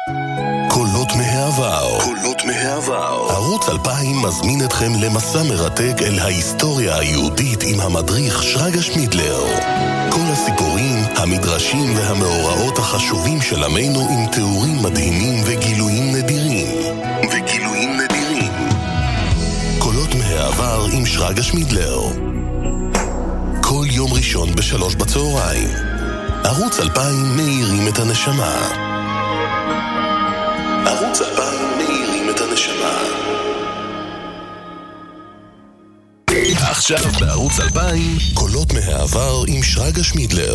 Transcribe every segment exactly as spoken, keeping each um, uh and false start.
קולות מהעבר. קולות מהעבר. ערוץ אלפיים מזמין אתכם למסע מרתק אל ההיסטוריה היהודית עם המדריך שרגא שמידלר. כל הסיפורים, המדרשים והמאורעות החשובים של עמנו עם תיאורים מדהימים וגילויים נדירים. וגילויים נדירים. קולות מהעבר עם שרגא שמידלר. כל יום ראשון בשלוש בצהריים. ערוץ אלפיים מאירים את הנשמה. ערוץ אלפיים מאירים את הנשמה. עכשיו בערוץ אלפיים, קולות מהעבר עם שרגא שמידלר.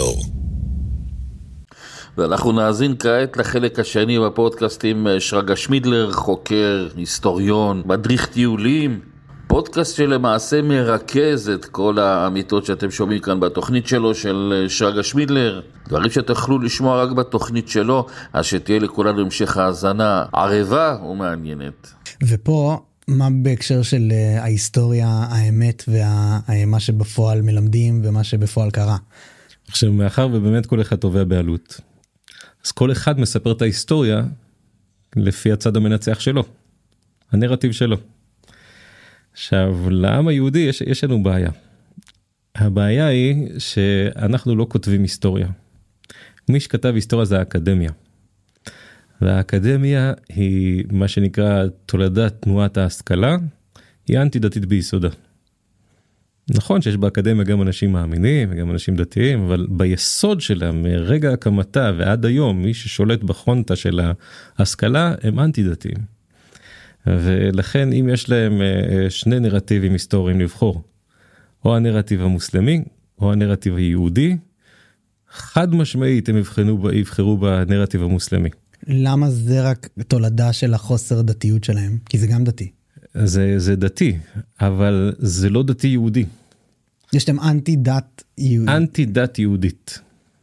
ואנחנו נאזין כעת לחלק השני בפודקאסט עם שרגא שמידלר, חוקר, היסטוריון, מדריך טיולים. פודקאסט שלמעשה מרכז את כל האמיתות שאתם שומעים כאן בתוכנית שלו של שרגא שמידלר. דברים שתוכלו לשמוע רק בתוכנית שלו, אז שתהיה לכולנו המשך האזנה ערבה ומעניינת. ופה, מה בהקשר של ההיסטוריה, האמת ומה שבפועל מלמדים ומה שבפועל קרה? עכשיו, מאחר ובאמת כל אחד תובע בעלות, אז כל אחד מספר את ההיסטוריה לפי הצד המנצח שלו, הנרטיב שלו. עכשיו, לעם היהודי יש, יש לנו בעיה. הבעיה היא שאנחנו לא כותבים היסטוריה. מי שכתב היסטוריה זה האקדמיה. והאקדמיה היא מה שנקרא תולדת תנועת ההשכלה, היא אנטי דתית ביסודה. נכון שיש באקדמיה גם אנשים מאמינים וגם אנשים דתיים, אבל ביסוד שלה, מרגע הקמתה ועד היום, מי ששולט בחונטה של ההשכלה הם אנטי דתיים. ולכן אם יש להם שני נרטיבים היסטוריים לבחור, או הנרטיב המוסלמי, או הנרטיב היהודי, חד משמעית הם יבחנו, יבחרו בנרטיב המוסלמי. למה זה רק תולדה של החוסר דתיות שלהם? כי זה גם דתי. זה, זה דתי, אבל זה לא דתי יהודי. יש להם אנטי דת יהודית. אנטי דת יהודית.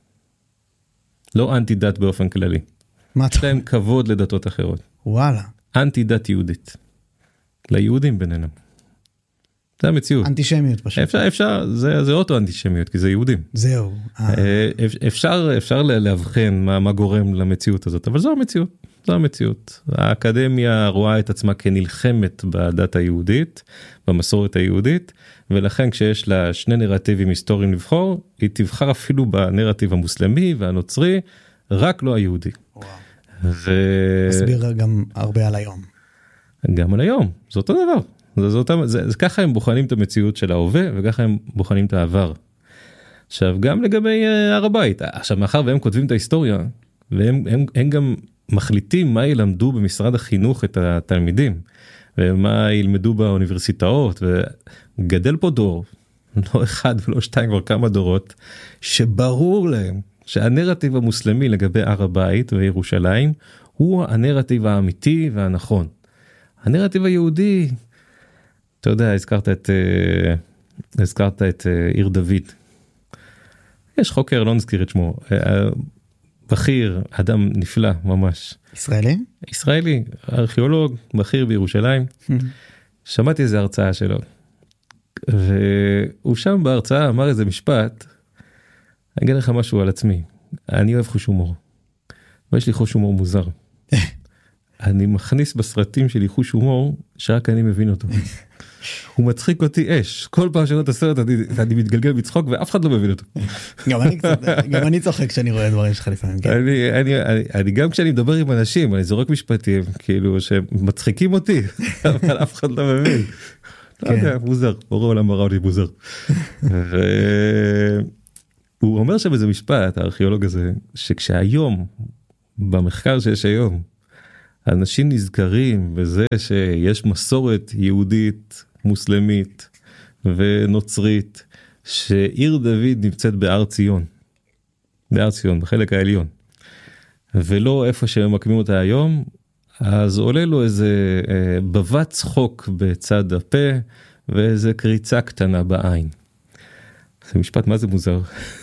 לא אנטי דת באופן כללי. מה יש להם כבוד לדתות אחרות. וואלה. אנטי דת יהודית. ליהודים בינינו. זה המציאות. אנטישמיות פשוט. אפשר, אפשר, זה, זה אוטו אנטישמיות, כי זה יהודים. זהו. אפשר, אפשר להבחן מה, מה גורם למציאות הזאת, אבל זו המציאות. זו המציאות. האקדמיה רואה את עצמה כנלחמת בדת היהודית, במסורת היהודית, ולכן כשיש לה שני נרטיבים היסטוריים לבחור, היא תבחר אפילו בנרטיב המוסלמי והנוצרי, רק לא היהודי. וואו. ו... מסביר גם הרבה על היום. גם על היום, זה אותו דבר. זה, זה, אותם, זה, זה ככה הם בוחנים את המציאות של ההווה, וככה הם בוחנים את העבר. עכשיו, גם לגבי uh, הר הבית, עכשיו, מאחר והם כותבים את ההיסטוריה, והם הם, הם גם מחליטים מה ילמדו במשרד החינוך את התלמידים, ומה ילמדו באוניברסיטאות, וגדל פה דור, לא אחד ולא שתיים, כבר כמה דורות, שברור להם, שהנרטיב המוסלמי לגבי הר הבית וירושלים, הוא הנרטיב האמיתי והנכון. הנרטיב היהודי, אתה יודע, הזכרת את, הזכרת את עיר דוד. יש חוקר, לא נזכיר את שמו, בכיר, אדם נפלא ממש. ישראלי? ישראלי, ארכיאולוג, בכיר בירושלים. שמעתי איזה הרצאה שלו. והוא שם בהרצאה אמר איזה משפט, אני אגיד לך משהו על עצמי, אני אוהב חוש הומור, ויש לי חוש הומור מוזר. אני מכניס בסרטים שלי חוש הומור, שרק אני מבין אותו. הוא מצחיק אותי אש, כל פעם שראיתי את הסרט אני, אני מתגלגל בצחוק ואף אחד לא מבין אותו. גם אני קצת, גם אני צוחק כשאני רואה דברים שלך לפעמים. כן. אני, אני, אני, אני גם כשאני מדבר עם אנשים, אני זורק משפטים, כאילו שמצחיקים אותי, אבל אף אחד לא מבין. לא יודע, מוזר, בורא עולם ברא אותי מוזר. הוא אומר שם איזה משפט, הארכיאולוג הזה, שכשהיום, במחקר שיש היום, אנשים נזכרים בזה שיש מסורת יהודית, מוסלמית ונוצרית, שעיר דוד נמצאת בהר ציון, בהר ציון, בחלק העליון, ולא איפה שמקמים אותה היום, אז עולה לו איזה אה, בבת צחוק בצד הפה, ואיזה קריצה קטנה בעין. זה משפט מה זה מוזר.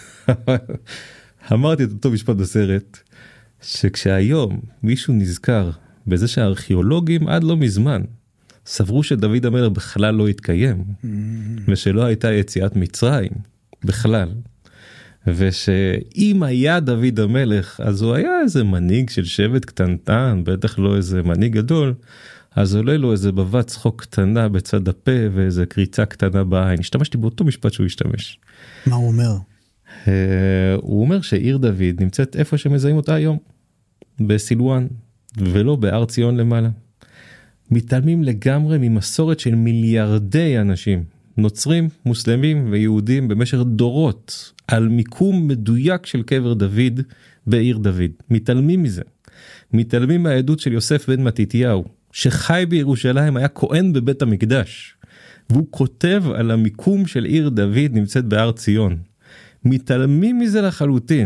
אמרתי את אותו משפט בסרט, שכשהיום מישהו נזכר בזה שהארכיאולוגים עד לא מזמן סברו שדוד המלך בכלל לא התקיים, ושלא הייתה יציאת מצרים בכלל, ושאם היה דוד המלך, אז הוא היה איזה מנהיג של שבט קטנטן, בטח לא איזה מנהיג גדול, אז עולה לו איזה בבת צחוק קטנה בצד הפה, ואיזה קריצה קטנה בעין. השתמשתי באותו משפט שהוא השתמש. מה הוא אומר? הוא אומר שעיר דוד נמצאת איפה שמזהים אותה היום, בסילואן, ולא בהר ציון למעלה. מתעלמים לגמרי ממסורת של מיליארדי אנשים, נוצרים, מוסלמים ויהודים במשך דורות, על מיקום מדויק של קבר דוד בעיר דוד. מתעלמים מזה. מתעלמים מהעדות של יוסף בן מתתיהו, שחי בירושלים, היה כהן בבית המקדש, והוא כותב על המיקום של עיר דוד נמצאת בהר ציון. מתעלמים מזה לחלוטין.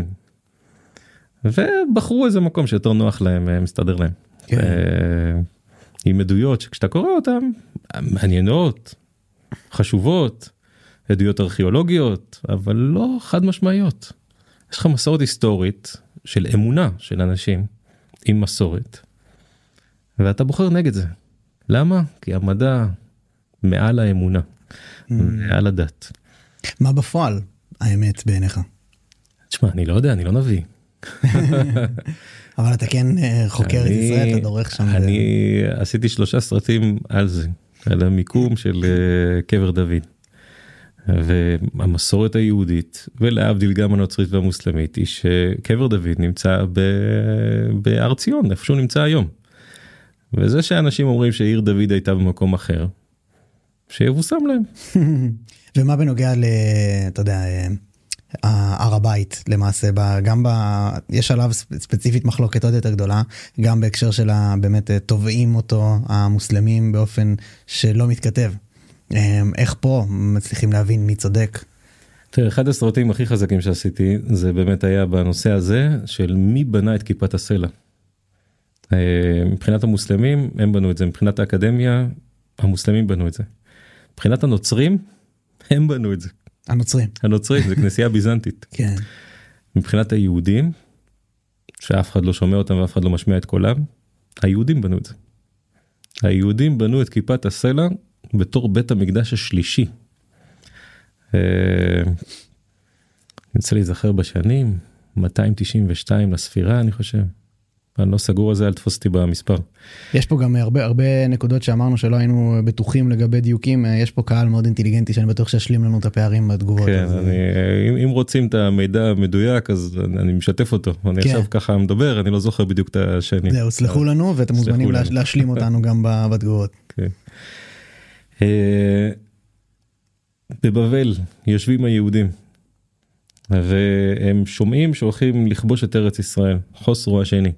ובחרו איזה מקום שיותר נוח להם, מסתדר להם. כן. עם עדויות שכשאתה קורא אותם, מעניינות, חשובות, עדויות ארכיאולוגיות, אבל לא חד משמעיות. יש לך מסורת היסטורית של אמונה של אנשים עם מסורת, ואתה בוחר נגד זה. למה? כי המדע מעל האמונה, mm. מעל הדת. מה בפועל האמת בעיניך? תשמע, אני לא יודע, אני לא נביא. אבל אתה כן חוקר את ישראל, אתה דורך שם. אני עשיתי שלושה סרטים על זה, על המיקום של קבר דוד. והמסורת היהודית, ולהבדיל גם הנוצרית והמוסלמית, היא שקבר דוד נמצא בהר ציון, איפה שהוא נמצא היום. וזה שאנשים אומרים שעיר דוד הייתה במקום אחר, שיבוסם להם. ומה בנוגע ל... אתה יודע... הר הבית למעשה, גם ב... יש עליו ספציפית מחלוקת עוד יותר גדולה, גם בהקשר של באמת תובעים אותו המוסלמים באופן שלא מתכתב. איך פה מצליחים להבין מי צודק? תראה, אחד הסרטים הכי חזקים שעשיתי, זה באמת היה בנושא הזה של מי בנה את כיפת הסלע. מבחינת המוסלמים, הם בנו את זה. מבחינת האקדמיה, המוסלמים בנו את זה. מבחינת הנוצרים, הם בנו את זה. הנוצרים. הנוצרים, זה כנסייה ביזנטית. כן. מבחינת היהודים, שאף אחד לא שומע אותם ואף אחד לא משמיע את קולם, היהודים בנו את זה. היהודים בנו את כיפת הסלע בתור בית המקדש השלישי. אני רוצה להיזכר בשנים, מאתיים תשעים ושתיים לספירה, אני חושב. אני לא סגור על זה, אל תפוס אותי במספר. יש פה גם הרבה, הרבה נקודות שאמרנו שלא היינו בטוחים לגבי דיוקים, יש פה קהל מאוד אינטליגנטי שאני בטוח שישלים לנו את הפערים בתגובות. כן, אני, אם, אם רוצים את המידע המדויק, אז אני משתף אותו. אני כן. עכשיו ככה מדבר, אני לא זוכר בדיוק את השני. זהו, סלחו לנו, ואתם מוזמנים לנו. להשלים אותנו גם בתגובות. כן. בבבל יושבים היהודים, והם שומעים שהולכים לכבוש את ארץ ישראל, חוסרו השני.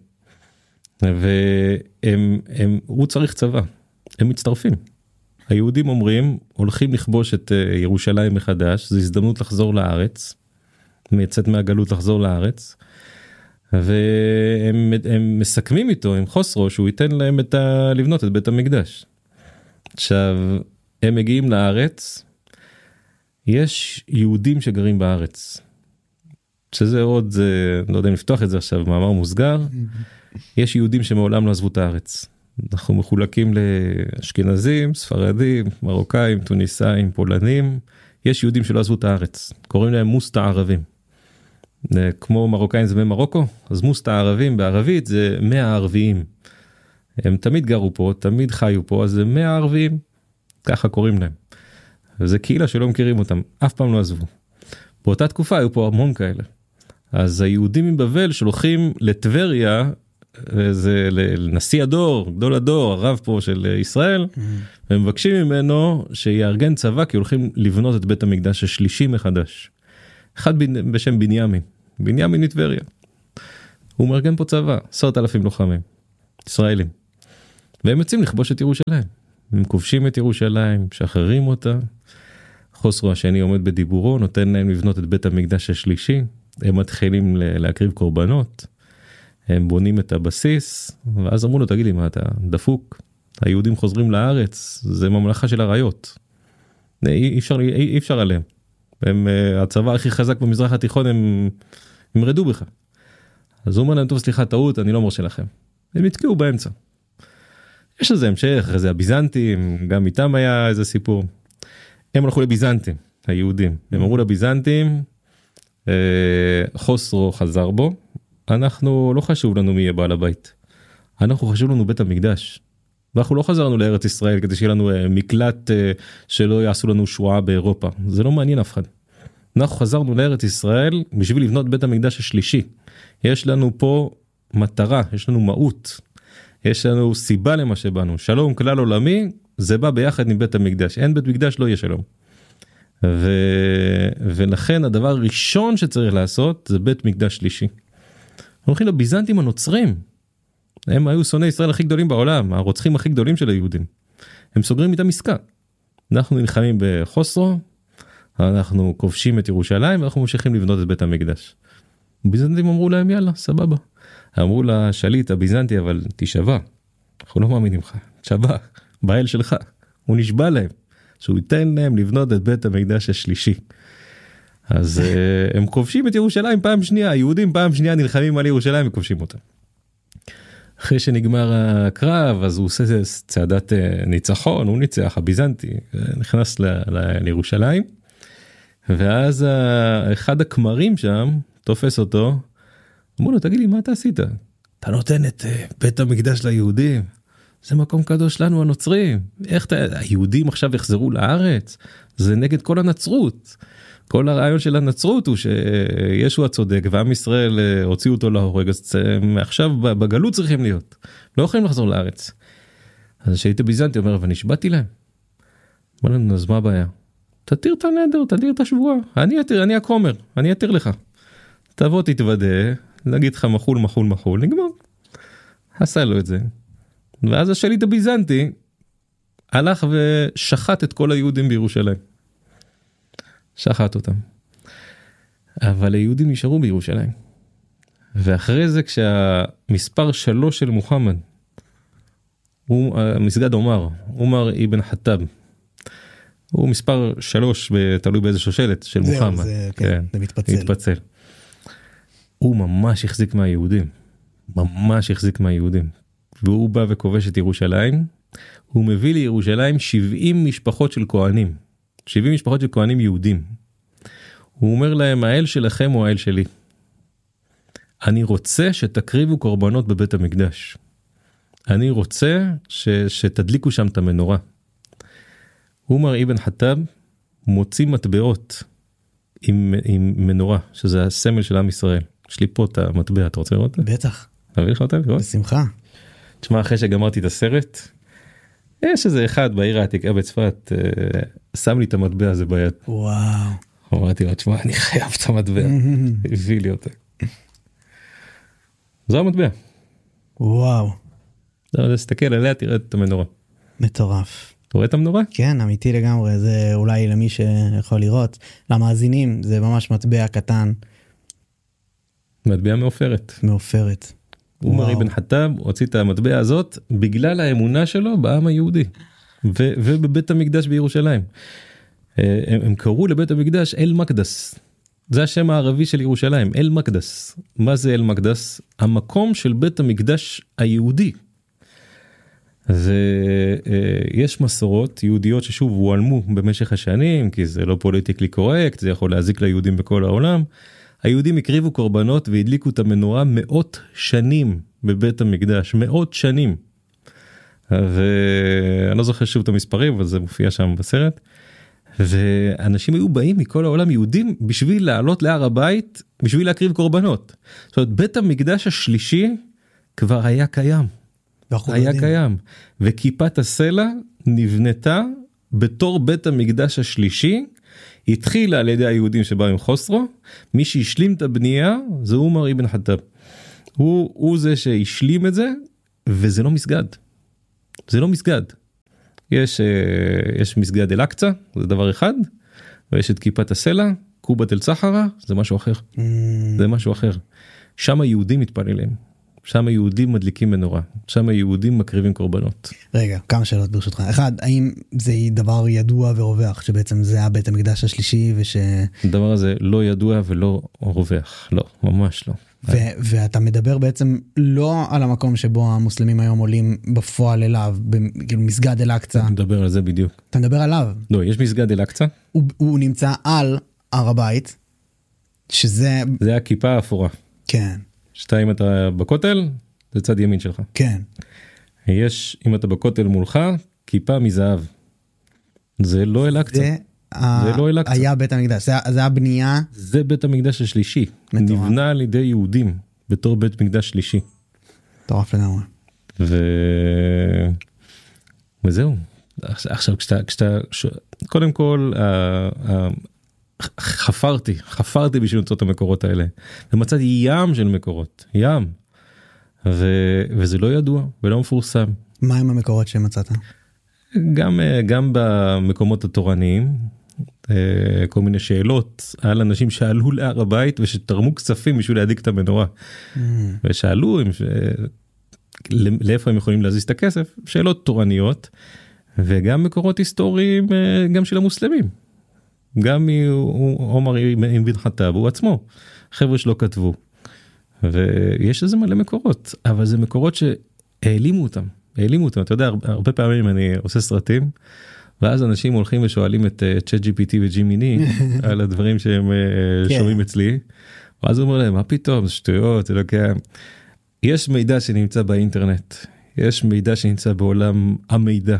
והם, הם, הוא צריך צבא, הם מצטרפים. היהודים אומרים, הולכים לכבוש את ירושלים מחדש, זו הזדמנות לחזור לארץ, מייצאת מהגלות לחזור לארץ, והם הם מסכמים איתו, עם חוסרו, שהוא ייתן להם את ה, לבנות את בית המקדש. עכשיו, הם מגיעים לארץ, יש יהודים שגרים בארץ, שזה עוד, זה, לא יודע אם לפתוח את זה עכשיו, מאמר מוסגר, יש יהודים שמעולם לא עזבו את הארץ. אנחנו מחולקים לאשכנזים, ספרדים, מרוקאים, טוניסאים, פולנים. יש יהודים שלא עזבו את הארץ. קוראים להם מוסתערבים. כמו מרוקאים זה ממרוקו, אז מוסתערבים בערבית זה מאה ערביים. הם תמיד גרו פה, תמיד חיו פה, אז זה מאה ערביים. ככה קוראים להם. וזה קהילה שלא מכירים אותם, אף פעם לא עזבו. באותה תקופה היו פה המון כאלה. אז היהודים מבבל שולחים לטבריה, זה לנשיא הדור, גדול הדור, הרב פה של ישראל, והם מבקשים ממנו שיארגן צבא, כי הולכים לבנות את בית המקדש השלישי מחדש. אחד בשם בנימין, בנימין מטבריה. הוא מארגן פה צבא, עשרת אלפים לוחמים, ישראלים. והם יוצאים לכבוש את ירושלים. הם כובשים את ירושלים, שחררים אותה. חוסרו השני עומד בדיבורו, נותן להם לבנות את בית המקדש השלישי. הם מתחילים להקריב קורבנות. הם בונים את הבסיס, ואז אמרו לו, תגיד לי, מה אתה דפוק? היהודים חוזרים לארץ, זה ממלכה של הרעיות. אי אפשר, אי, אי אפשר עליהם. הם, הצבא הכי חזק במזרח התיכון, הם, הם רדו בך. אז הוא אומר להם, טוב, סליחה, טעות, אני לא מרשה לכם. הם התקיעו באמצע. יש לזה המשך, אחרי זה הביזנטים, גם איתם היה איזה סיפור. הם הלכו לביזנטים, היהודים. הם אמרו לביזנטים, חוסרו חזר בו, אנחנו לא חשוב לנו מי יהיה בעל הבית, אנחנו חשוב לנו בית המקדש, ואנחנו לא חזרנו לארץ ישראל כדי שיהיה לנו מקלט שלא יעשו לנו שואה באירופה, זה לא מעניין אף אחד. אנחנו חזרנו לארץ ישראל בשביל לבנות בית המקדש השלישי, יש לנו פה מטרה, יש לנו מהות, יש לנו סיבה למה שבאנו, שלום כלל עולמי, זה בא ביחד עם בית המקדש, אין בית מקדש לא יהיה שלום. ו... ולכן הדבר הראשון שצריך לעשות זה בית מקדש שלישי. אנחנו הולכים לביזנטים הנוצרים, הם היו שונאי ישראל הכי גדולים בעולם, הרוצחים הכי גדולים של היהודים, הם סוגרים איתם עסקה, אנחנו נלחמים בחוסרו, אנחנו כובשים את ירושלים ואנחנו ממשיכים לבנות את בית המקדש. ביזנטים אמרו להם יאללה סבבה, אמרו לשליט הביזנטי אבל תשבע, אנחנו לא מאמינים לך, תשבע, באל שלך, הוא נשבע להם, שהוא ייתן להם לבנות את בית המקדש השלישי. אז הם כובשים את ירושלים פעם שנייה, היהודים פעם שנייה נלחמים על ירושלים וכובשים אותם. אחרי שנגמר הקרב, אז הוא עושה צעדת ניצחון, הוא ניצח, הביזנטי, נכנס ל- ל- לירושלים, ואז אחד הכמרים שם, תופס אותו, אמרו לו, תגיד לי, מה אתה עשית? אתה נותן את בית המקדש ליהודים, זה מקום קדוש לנו הנוצרים, איך אתה, היהודים עכשיו יחזרו לארץ, זה נגד כל הנצרות, כל הרעיון של הנצרות הוא שישו הצודק, ועם ישראל הוציאו אותו להורג, אז עכשיו בגלות צריכים להיות, לא יכולים לחזור לארץ. אז שהייתי ביזנטי, אומר, ונשבעתי להם, אמר לנו, אז מה הבעיה? תתיר את הנדר, תתיר את השבועה, אני אתיר, אני הכומר, אני אתיר לך. תבוא תתוודה, נגיד לך מחול, מחול, מחול, נגמר. עשה לו את זה. ואז השליט הביזנטי הלך ושחט את כל היהודים בירושלים. שחט אותם. אבל היהודים נשארו בירושלים. ואחרי זה כשהמספר שלוש של מוחמד, הוא מסגד עומר, עומר אבן חטאב, הוא מספר שלוש, תלוי באיזה שושלת של זהו, מוחמד. זה, כן, כן, זה מתפצל. מתפצל. הוא ממש החזיק מהיהודים. ממש החזיק מהיהודים. והוא בא וכובש את ירושלים. הוא מביא לירושלים שבעים משפחות של כהנים. שבעים משפחות של כהנים יהודים. הוא אומר להם, האל שלכם הוא האל שלי. אני רוצה שתקריבו קורבנות בבית המקדש. אני רוצה ש, שתדליקו שם את המנורה. עומר אבן חטאב מוציא מטבעות עם, עם מנורה, שזה הסמל של עם ישראל. יש לי פה את המטבע, אתה רוצה לראות? בטח. תביא לך אותה? בשמחה. תשמע, אחרי שגמרתי את הסרט, יש איזה אחד בעיר העתיקה בצפת, שם לי את המטבע הזה ביד. וואו. אמרתי לו, תשמע, אני חייב את המטבע. הביא לי אותה. זו המטבע. וואו. תסתכל עליה, תראה את המנורה. מטורף. אתה רואה את המנורה? כן, אמיתי לגמרי, זה אולי למי שיכול לראות, למאזינים, זה ממש מטבע קטן. מטבע מאופרת. מאופרת. עומר אבן חטאב הוציא את המטבע הזאת בגלל האמונה שלו בעם היהודי ו- ובבית המקדש בירושלים. הם, הם קראו לבית המקדש אל מקדס, זה השם הערבי של ירושלים, אל מקדס. מה זה אל מקדס? המקום של בית המקדש היהודי. ויש מסורות יהודיות ששוב הועלמו במשך השנים, כי זה לא פוליטיקלי קורקט, זה יכול להזיק ליהודים בכל העולם. היהודים הקריבו קורבנות והדליקו את המנורה מאות שנים בבית המקדש, מאות שנים. ואני לא זוכר שוב את המספרים, אבל זה מופיע שם בסרט. ואנשים היו באים מכל העולם יהודים בשביל לעלות להר הבית, בשביל להקריב קורבנות. זאת אומרת, בית המקדש השלישי כבר היה קיים. היה יודעים. קיים. וכיפת הסלע נבנתה בתור בית המקדש השלישי, התחילה על ידי היהודים שבאו עם חוסרו, מי שהשלים את הבנייה זה עומר אבן חטאב. הוא, הוא זה שהשלים את זה, וזה לא מסגד. זה לא מסגד. יש, יש מסגד אל אקצה, זה דבר אחד, ויש את כיפת הסלע, קובת אל צחרה, זה משהו אחר. Mm. זה משהו אחר. שם היהודים מתפללים. שם היהודים מדליקים מנורה, שם היהודים מקריבים קורבנות. רגע, כמה שאלות ברשותך. אחד, האם זה דבר ידוע ורווח, שבעצם זה הבית המקדש השלישי וש... הדבר הזה לא ידוע ולא רווח, לא, ממש לא. ו- ואתה מדבר בעצם לא על המקום שבו המוסלמים היום עולים בפועל אליו, במסגד אל אקצה. אני מדבר על זה בדיוק. אתה מדבר עליו. לא, יש מסגד אל אקצה. הוא, הוא נמצא על הר הבית, שזה... זה הכיפה האפורה. כן. שאתה, אם אתה בכותל, זה צד ימין שלך. כן. יש, אם אתה בכותל מולך, כיפה מזהב. זה לא אל-אקצא. זה, זה לא אל-אקצא. היה בית המקדש, זה, זה הבנייה. זה בית המקדש השלישי. מטורף. נבנה על ידי יהודים, בתור בית מקדש שלישי. מטורף לגמרי. ו... וזהו. עכשיו, כשאתה, כשאתה, ש... קודם כל, ה... ה... חפרתי, חפרתי בשביל למצוא את המקורות האלה. ומצאתי ים של מקורות, ים. ו... וזה לא ידוע ולא מפורסם. מה עם המקורות שמצאת? גם, גם במקומות התורניים, כל מיני שאלות על אנשים שעלו להר הבית ושתרמו כספים בשביל להדליק את המנורה. Mm. ושאלו אם, לאיפה הם יכולים להזיז את הכסף, שאלות תורניות, וגם מקורות היסטוריים גם של המוסלמים. גם עומר אבן ח'טאב, הוא עצמו, חבר'ה שלו כתבו. ויש לזה מלא מקורות, אבל זה מקורות שהעלימו אותם. העלימו אותם, אתה יודע, הרבה פעמים אני עושה סרטים, ואז אנשים הולכים ושואלים את צ'אט ג'י פי טי וג'ימיני על הדברים שהם שומעים אצלי, ואז הוא אומר להם, מה פתאום, זה שטויות, זה לא קיים. יש מידע שנמצא באינטרנט, יש מידע שנמצא בעולם המידע.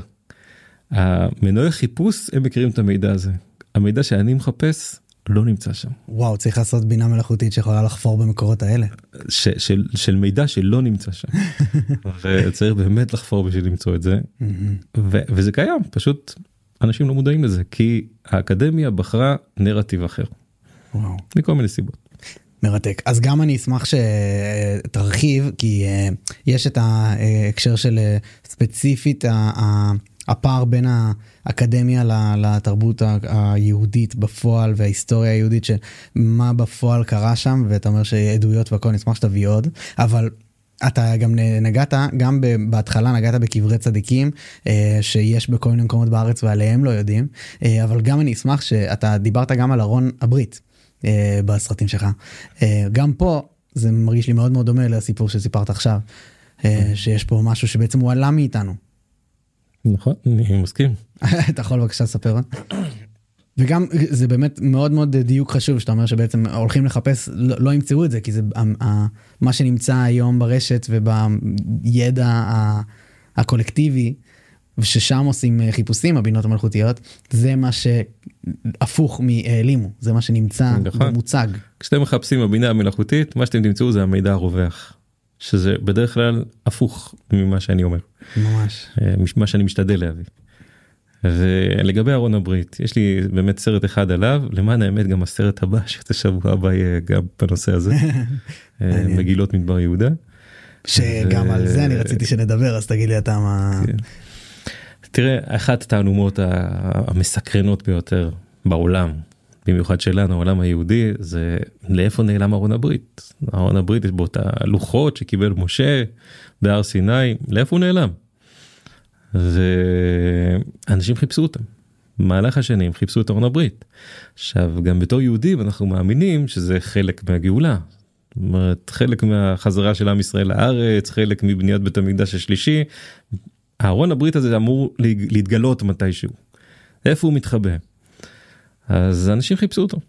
המנועי חיפוש, הם מכירים את המידע הזה. המידע שאני מחפש, לא נמצא שם. וואו, צריך לעשות בינה מלאכותית שיכולה לחפור במקורות האלה. ש, של, של מידע שלא נמצא שם. וצריך באמת לחפור בשביל למצוא את זה. ו, וזה קיים, פשוט אנשים לא מודעים לזה, כי האקדמיה בחרה נרטיב אחר. וואו. מכל מיני סיבות. מרתק. אז גם אני אשמח שתרחיב, כי יש את ההקשר של ספציפית הפער בין האקדמיה לתרבות היהודית בפועל וההיסטוריה היהודית, שמה בפועל קרה שם, ואתה אומר שעדויות והכל, נשמח שתביא עוד, אבל אתה גם נגעת, גם בהתחלה נגעת בקברי צדיקים, שיש בכל מיני מקומות בארץ ועליהם לא יודעים, אבל גם אני אשמח שאתה דיברת גם על ארון הברית, בסרטים שלך. גם פה זה מרגיש לי מאוד מאוד דומה לסיפור שסיפרת עכשיו, שיש פה משהו שבעצם הוא עלה מאיתנו. נכון, אני מסכים. אתה יכול בבקשה לספר? וגם זה באמת מאוד מאוד דיוק חשוב, שאתה אומר שבעצם הולכים לחפש, לא, לא ימצאו את זה, כי זה מה שנמצא היום ברשת ובידע הקולקטיבי, וששם עושים חיפושים, הבינות המלאכותיות, זה מה שהפוך מהעלימו, זה מה שנמצא במוצג. כשאתם מחפשים הבינה המלאכותית, מה שאתם תמצאו זה המידע הרווח, שזה בדרך כלל הפוך ממה שאני אומר. ממש. מה שאני משתדל להביא. ולגבי ארון הברית, יש לי באמת סרט אחד עליו, למען האמת גם הסרט הבא, שזה שבוע הבא יהיה גם בנושא הזה, מגילות מדבר יהודה. שגם על זה אני רציתי שנדבר, אז תגיד לי אתה מה... תראה, אחת התעלומות המסקרנות ביותר בעולם, במיוחד שלנו, העולם היהודי, זה לאיפה נעלם ארון הברית. ארון הברית יש בו את הלוחות שקיבל משה בהר סיני, לאיפה הוא נעלם? ואנשים חיפשו אותם. במהלך השנים חיפשו את ארון הברית. עכשיו, גם בתור יהודים אנחנו מאמינים שזה חלק מהגאולה. זאת אומרת, חלק מהחזרה של עם ישראל לארץ, חלק מבניית בית המקדש השלישי. הארון הברית הזה אמור להתגלות מתישהו. איפה הוא מתחבא? אז אנשים חיפשו אותו.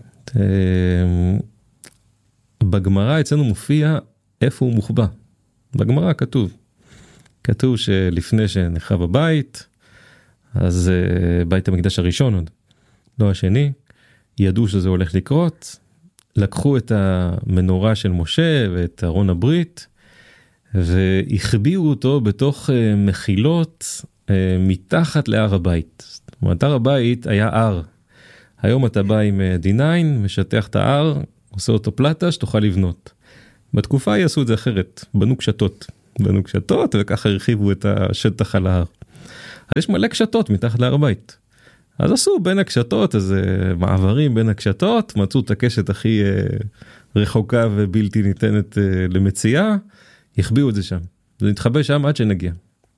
בגמרא אצלנו מופיע איפה הוא מוחבא. בגמרא כתוב. כתוב שלפני שנחרב הבית, אז בית המקדש הראשון עוד, לא השני, ידעו שזה הולך לקרות, לקחו את המנורה של משה ואת ארון הברית, והחביאו אותו בתוך מחילות מתחת להר הבית. זאת אומרת, הר הבית היה הר. היום אתה בא עם די ניין, משטח את ההר, עושה אותו פלטה שתוכל לבנות. בתקופה יעשו את זה אחרת, בנו קשתות. בנו קשתות, וככה הרחיבו את השטח על ההר. אז יש מלא קשתות מתחת להר הבית. אז עשו בין הקשתות, אז מעברים בין הקשתות, מצאו את הקשת הכי רחוקה ובלתי ניתנת למציאה, החביאו את זה שם. זה נתחבא שם עד שנגיע.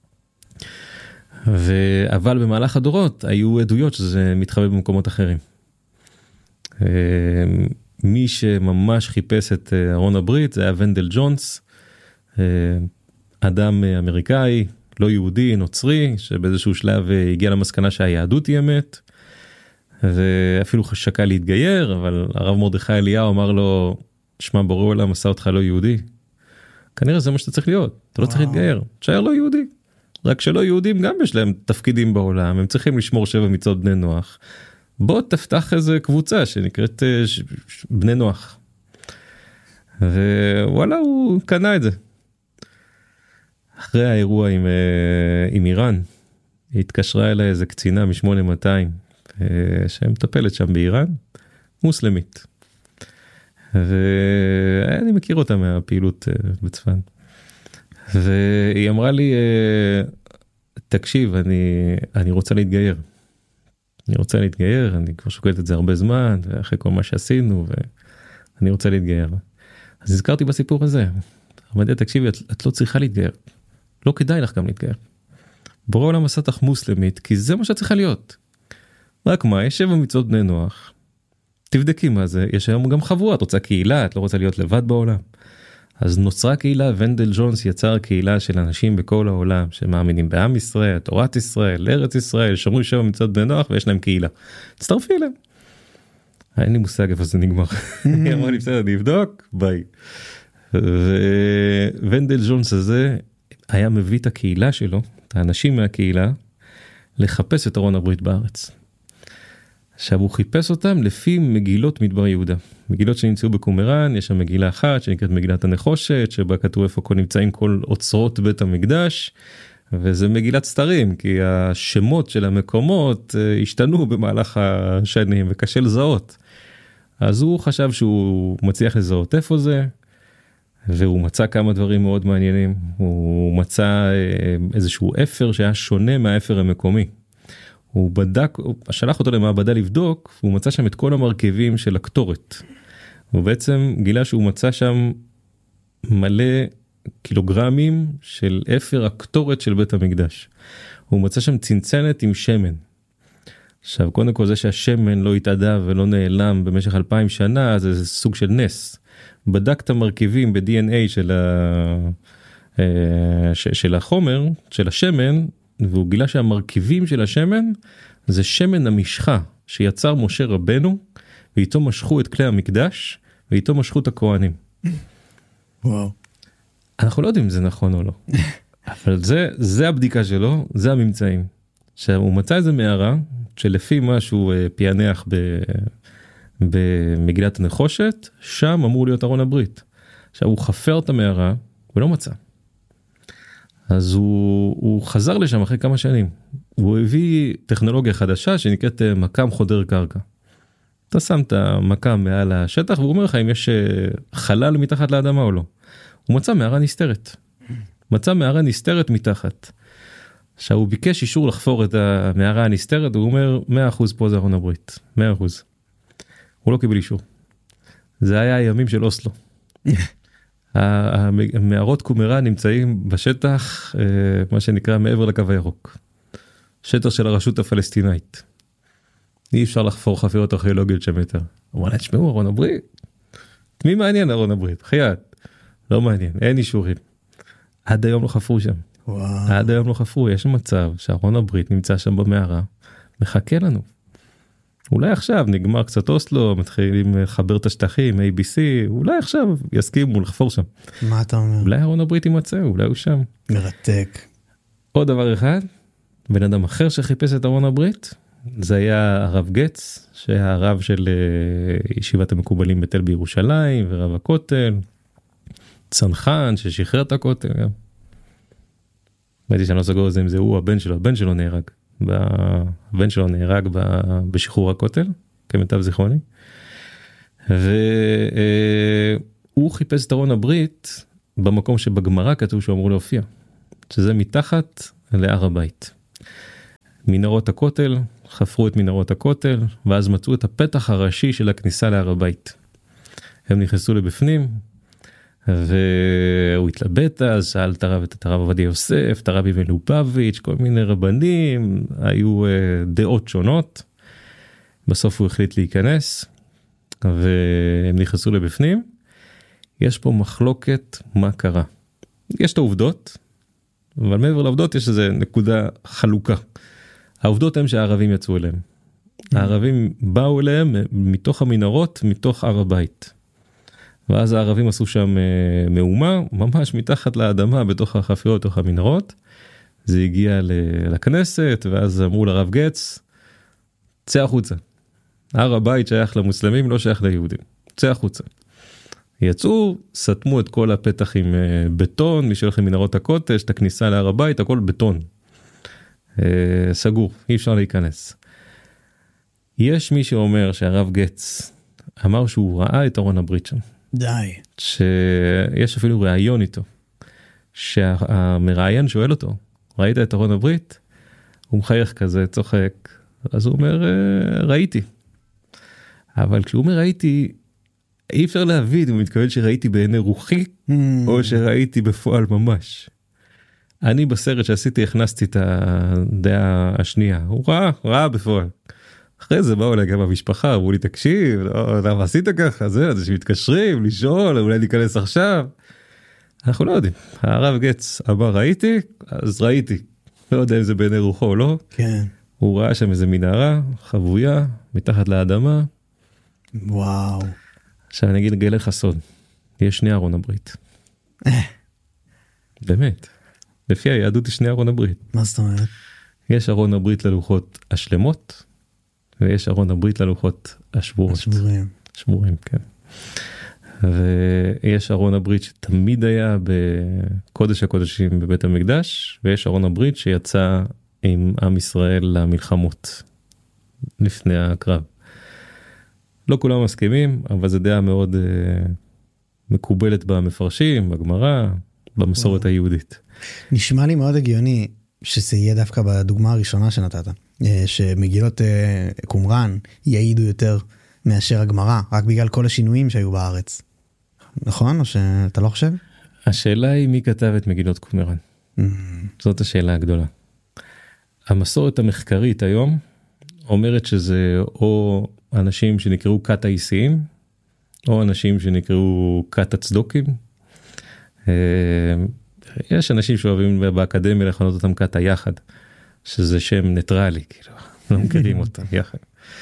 ו... אבל במהלך הדורות היו עדויות שזה מתחבא במקומות אחרים. מי שממש חיפש את ארון הברית, זה היה ונדל ג'ונס, אדם אמריקאי, לא יהודי, נוצרי, שבאיזשהו שלב הגיע למסקנה שהיהדות היא אמת, ואפילו שקל להתגייר, אבל הרב מרדכי אליהו אמר לו, שמע, בורא עולם עשה אותך לא יהודי. כנראה זה מה שאתה צריך להיות, אתה לא צריך להתגייר, תשאר לא יהודי. רק שלא יהודים גם יש להם תפקידים בעולם, הם צריכים לשמור שבע מצוות בני נוח. בוא תפתח איזה קבוצה שנקראת בני נוח. ווואלה, הוא קנה את זה. אחרי האירוע עם, עם איראן, היא התקשרה אליי איזה קצינה מ-שמונה מאתיים, שמטפלת שם באיראן, מוסלמית. ואני מכיר אותה מהפעילות בצפן. והיא אמרה לי, תקשיב, אני, אני רוצה להתגייר. אני רוצה להתגייר, אני כבר שוקלת את זה הרבה זמן, ואחרי כל מה שעשינו, ואני רוצה להתגייר. אז הזכרתי בסיפור הזה. אמרתי, תקשיבי, את, את לא צריכה להתגייר. לא כדאי לך גם להתגייר. בורא עולם עשה אותך מוסלמית, כי זה מה שצריכה להיות. רק מה, יש שבע מצוות בני נוח. תבדקי מה זה, יש היום גם חבורה, את רוצה קהילה, את לא רוצה להיות לבד בעולם. אז נוצרה קהילה, ונדל ג'ונס יצר קהילה של אנשים בכל העולם, שמאמינים בעם ישראל, תורת ישראל, ארץ ישראל, שומרים שבע מצוות בני נוח, ויש להם קהילה. תצטרפי אליהם. אין לי מושג איפה זה נגמר. היא אמרה לי, בסדר, אני אבדוק, ביי. וונדל ג'ונס הזה היה מביא את הקהילה שלו, את האנשים מהקהילה, לחפש את ארון הברית בארץ. עכשיו הוא חיפש אותם לפי מגילות מדבר יהודה. מגילות שנמצאו בקומראן, יש שם מגילה אחת שנקראת מגילת הנחושת, שבה כתוב איפה כל נמצאים כל אוצרות בית המקדש, וזה מגילת סתרים, כי השמות של המקומות השתנו במהלך השנים, וקשה לזהות. אז הוא חשב שהוא מצליח לזהות איפה זה, והוא מצא כמה דברים מאוד מעניינים. הוא מצא איזשהו אפר שהיה שונה מהאפר המקומי. הוא בדק, הוא שלח אותו למעבדה לבדוק, והוא מצא שם את כל המרכיבים של הקטורת. הוא בעצם גילה שהוא מצא שם מלא קילוגרמים של אפר הקטורת של בית המקדש. הוא מצא שם צנצנת עם שמן. עכשיו, קודם כל זה שהשמן לא התאדה ולא נעלם במשך אלפיים שנה, זה סוג של נס. בדק את המרכיבים ב-די אן איי של, ה... של החומר, של השמן, והוא גילה שהמרכיבים של השמן זה שמן המשחה שיצר משה רבנו, ואיתו משכו את כלי המקדש, ואיתו משכו את הכהנים. וואו. אנחנו לא יודעים אם זה נכון או לא. אבל זה, זה הבדיקה שלו, זה הממצאים. עכשיו, הוא מצא איזה מערה, שלפי מה שהוא פיענח ב... במגילת הנחושת, שם אמור להיות ארון הברית. עכשיו, הוא חפר את המערה, ולא מצא. אז הוא, הוא חזר לשם אחרי כמה שנים. הוא הביא טכנולוגיה חדשה שנקראת מקם חודר קרקע. אתה שם את המקם מעל השטח, והוא אומר לך אם יש חלל מתחת לאדמה או לא. הוא מצא מערה נסתרת. מצא מערה נסתרת מתחת. עכשיו הוא ביקש אישור לחפור את המערה הנסתרת, הוא אומר מאה אחוז פה זה ארון הברית. מאה אחוז. הוא לא קיבל אישור. זה היה הימים של אוסלו. המערות קומראן נמצאים בשטח, מה שנקרא מעבר לקו הירוק. שטח של הרשות הפלסטינאית. אי אפשר לחפור חפירות ארכיאולוגיות שם יותר. הוא אמר, תשמעו, ארון הברית. מי מעניין ארון הברית? חייאת. לא מעניין, אין אישורים. עד היום לא חפרו שם. וואו. עד היום לא חפרו, יש מצב שארון הברית נמצא שם במערה, מחכה לנו. אולי עכשיו נגמר קצת אוסלו, מתחילים לחבר את השטחים, איי בי סי, אולי עכשיו יסכימו לחפור שם. מה אתה אומר? אולי ארון הברית יימצא, אולי הוא שם. מרתק. עוד דבר אחד, בן אדם אחר שחיפש את ארון הברית, זה היה הרב גץ, שהיה הרב של ישיבת המקובלים בתל בירושלים, ורב הכותל, צנחן ששחרר את הכותל גם. באתי שאני לא סגור את זה אם זה הוא, הבן שלו, הבן שלו נהרג. הבן שלו נהרג בשחרור הכותל, כמיטב זיכרוני. והוא חיפש את ארון הברית במקום שבגמרא כתוב שהוא אמור להופיע. שזה מתחת להר הבית. מנהרות הכותל, חפרו את מנהרות הכותל, ואז מצאו את הפתח הראשי של הכניסה להר הבית. הם נכנסו לבפנים, והוא התלבט אז, שאל את הרב, את הרב עובדיה יוסף, את הרבי מלובביץ', כל מיני רבנים, היו דעות שונות. בסוף הוא החליט להיכנס, והם נכנסו לבפנים. יש פה מחלוקת מה קרה. יש את העובדות, אבל מעבר לעובדות יש איזו נקודה חלוקה. העובדות הם שהערבים יצאו אליהם. הערבים באו אליהם מתוך המנהרות, מתוך הר הבית. ואז הערבים עשו שם מהומה, ממש מתחת לאדמה, בתוך החפירות, בתוך המנהרות. זה הגיע לכנסת, ואז אמרו לרב גץ, צא החוצה. הר הבית שייך למוסלמים, לא שייך ליהודים. צא החוצה. יצאו, סתמו את כל הפתח עם בטון, מי שהולך עם מנהרות הקוטש, את הכניסה להר הבית, הכל בטון. סגור, אי אפשר להיכנס. יש מי שאומר שהרב גץ אמר שהוא ראה את ארון הברית שם. די. שיש אפילו ראיון איתו. שהמראיין שואל אותו, ראית את ארון הברית? הוא מחייך כזה, צוחק. אז הוא אומר, ראיתי. אבל כשהוא אומר ראיתי, אי אפשר להבין, הוא מתכוון שראיתי בעיני רוחי, mm. או שראיתי בפועל ממש. אני בסרט שעשיתי, הכנסתי את הדעה השנייה. הוא ראה, ראה בפועל. אחרי זה באו אליי גם המשפחה, אמרו לי, תקשיב, לא, למה עשית ככה? זה, זה שמתקשרים, לשאול, אולי ניכנס עכשיו. אנחנו לא יודעים. הרב גץ אמר, ראיתי, אז ראיתי. לא יודע אם זה בעיני רוחו או לא. כן. הוא ראה שם איזה מנהרה, חבויה, מתחת לאדמה. וואו. עכשיו אני אגיד גלה לך סוד. יש שני ארון הברית. באמת. לפי היהדות יש שני ארון הברית. מה זאת אומרת? יש ארון הברית ללוחות השלמות, ויש ארון הברית ללוחות השבורות. השבורים. שבורים, כן. ויש ארון הברית שתמיד היה בקודש הקודשים בבית המקדש, ויש ארון הברית שיצא עם עם ישראל למלחמות לפני הקרב. לא כולם מסכימים, אבל זו דעה מאוד uh, מקובלת במפרשים, בגמרא, במסורת וואו. היהודית. נשמע לי מאוד הגיוני שזה יהיה דווקא בדוגמה הראשונה שנתת, שמגילות uh, קומראן יעידו יותר מאשר הגמרא, רק בגלל כל השינויים שהיו בארץ. נכון? או שאתה לא חושב? השאלה היא מי כתב את מגילות קומראן. Mm. זאת השאלה הגדולה. המסורת המחקרית היום אומרת שזה או אנשים שנקראו כת האיסיים, או אנשים שנקראו כת הצדוקים. יש אנשים שאוהבים באקדמיה לכנות אותם כת היחד, שזה שם ניטרלי, כאילו, לא מכירים אותם יחד.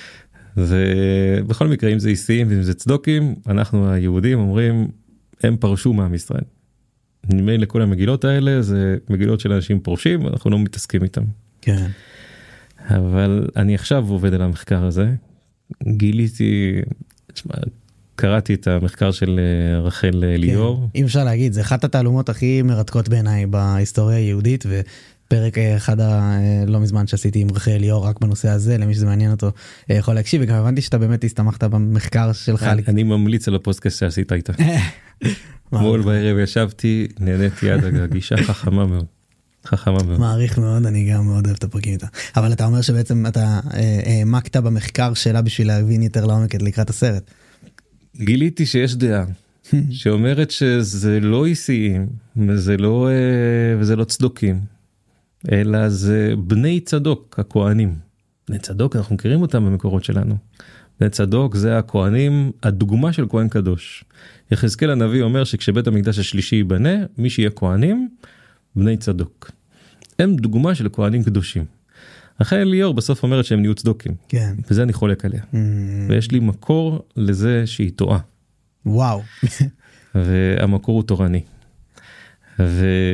ובכל מקרה, אם זה איסיים ואם זה צדוקים, אנחנו היהודים אומרים, הם פרשו מעם ישראל. נדמה לכל המגילות האלה, זה מגילות של אנשים פורשים, אנחנו לא מתעסקים איתם. כן. אבל אני עכשיו עובד על המחקר הזה, גיליתי, תשמע, קראתי את המחקר של רחל ליאור. אם אפשר להגיד, זה אחת התעלומות הכי מרתקות בעיניי בהיסטוריה היהודית, ופרק אחד הלא מזמן שעשיתי עם רחל ליאור רק בנושא הזה, למי שזה מעניין אותו יכול להקשיב, וגם הבנתי שאתה באמת הסתמכת במחקר שלך. אני ממליץ על הפודקאסט שעשית איתה. מול בערב ישבתי, נהניתי יד הגישה חכמה מאוד. חכמה מאוד. מעריך מאוד, אני גם מאוד אוהב את הפרקים איתה. אבל אתה אומר שבעצם אתה העמקת במחקר שלה בשביל להבין יותר לעומק לקראת הסרט. גיליתי שיש דעה שאומרת שזה לא איסיים, וזה לא, וזה לא צדוקים, אלא זה בני צדוק, הכהנים. בני צדוק, אנחנו מכירים אותם במקורות שלנו. בני צדוק זה הכהנים, הדוגמה של כהן קדוש. יחזקאל הנביא אומר שכשבית המקדש השלישי ייבנה, מי שיהיה כהנים, בני צדוק. הם דוגמה של כהנים קדושים. רחל ליאור בסוף אומרת שהם נהיו צדוקים. כן. וזה אני חולק עליה. Mm. ויש לי מקור לזה שהיא טועה. וואו. והמקור הוא תורני. ויש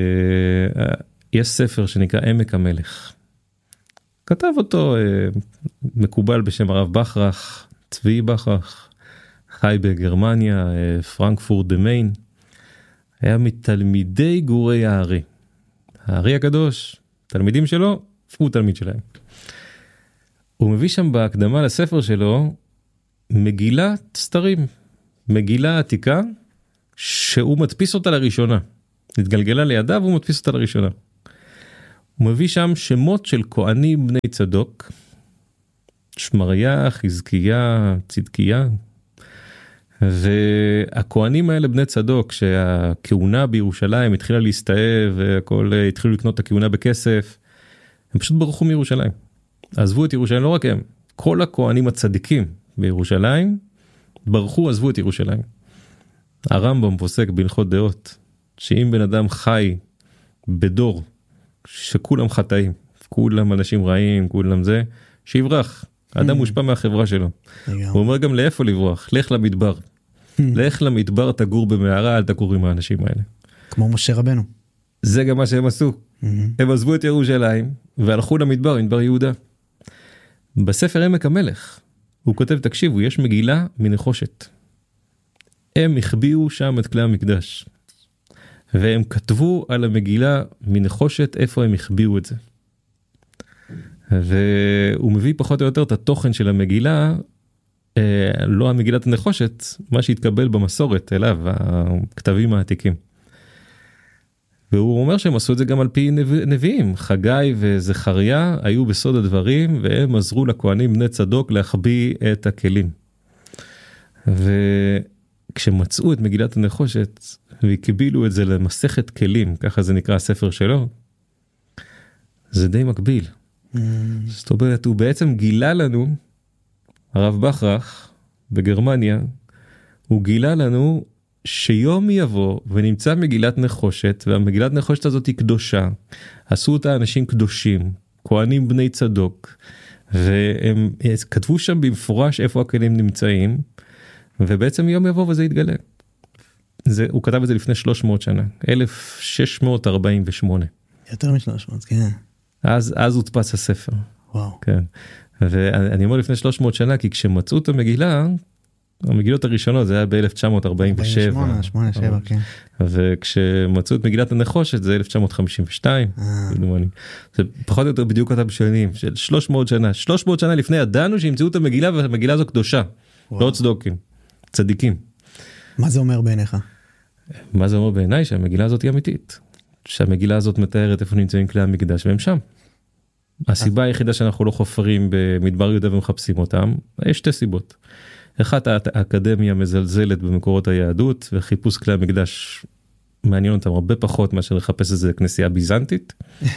ספר שנקרא עמק המלך. כתב אותו מקובל בשם הרב בכרך, צבי בכרך, חי בגרמניה, פרנקפורט דה מיין. היה מתלמידי גורי הארי. הארי הקדוש, תלמידים שלו, הוא תלמיד שלהם. הוא מביא שם בהקדמה לספר שלו מגילת סתרים, מגילה עתיקה שהוא מדפיס אותה לראשונה. התגלגלה לידיו והוא מדפיס אותה לראשונה. הוא מביא שם שמות של כהנים בני צדוק, שמריה, חזקיה, צדקיה, והכהנים האלה בני צדוק שהכהונה בירושלים התחילה להסתאב והכל התחילו לקנות את הכהונה בכסף, הם פשוט ברחו מירושלים. עזבו את ירושלים, לא רק הם, כל הכהנים הצדיקים בירושלים ברחו, עזבו את ירושלים. הרמב"ם פוסק בהלכות דעות שאם בן אדם חי בדור שכולם חטאים, כולם אנשים רעים, כולם זה, שיברח, האדם מושפע מהחברה שלו. הוא אומר גם לאיפה לברוח, לך למדבר. לך למדבר, תגור במערה, אל תגור עם האנשים האלה. כמו משה רבנו. זה גם מה שהם עשו. הם עזבו את ירושלים, והלכו למדבר, מדבר יהודה. בספר עמק המלך, הוא כותב, תקשיבו, יש מגילה מנחושת. הם החביאו שם את כלי המקדש. והם כתבו על המגילה מנחושת, איפה הם החביאו את זה. והוא מביא פחות או יותר את התוכן של המגילה, לא המגילת הנחושת, מה שהתקבל במסורת אליו, הכתבים העתיקים. והוא אומר שהם עשו את זה גם על פי נביאים, חגי וזכריה היו בסוד הדברים, והם עזרו לכהנים בני צדוק להחביא את הכלים. וכשמצאו את מגילת הנחושת, וקיבלו את זה למסכת כלים, ככה זה נקרא הספר שלו, זה די מקביל. Mm. זאת אומרת, הוא בעצם גילה לנו, הרב בכרך בגרמניה, הוא גילה לנו שיום יבוא ונמצא מגילת נחושת, והמגילת נחושת הזאת היא קדושה, עשו אותה אנשים קדושים, כהנים בני צדוק, והם כתבו שם במפורש איפה הכלים נמצאים, ובעצם יום יבוא וזה יתגלה. זה, הוא כתב את זה לפני שלוש מאות שנה, אלף שש מאות ארבעים ושמונה. יותר מ-שלוש מאות, כן. אז, אז הודפס הספר. וואו. כן. ואני אומר לפני שלוש מאות שנה, כי כשמצאו את המגילה, המגילות הראשונות זה היה ב-אלף תשע מאות ארבעים ושבע. שמונה, שמונה, שבע, כן. וכשמצאו את מגילת הנחושת זה אלף תשע מאות חמישים ושתיים. זה פחות או יותר בדיוק אותם שנים, של שלוש מאות שנה. שלוש מאות שנה לפני ידענו שימצאו את המגילה, והמגילה הזו קדושה. לא צדוקים, צדיקים. מה זה אומר בעיניך? מה זה אומר בעיניי? שהמגילה הזאת היא אמיתית. שהמגילה הזאת מתארת איפה נמצאים כלי המקדש, והם שם. הסיבה היחידה שאנחנו לא חופרים במדבר יהודה ומחפשים אותם, יש שתי סיבות. אחת, האקדמיה מזלזלת במקורות היהדות, וחיפוש כלי המקדש מעניין אותם הרבה פחות מאשר לחפש איזה כנסייה ביזנטית.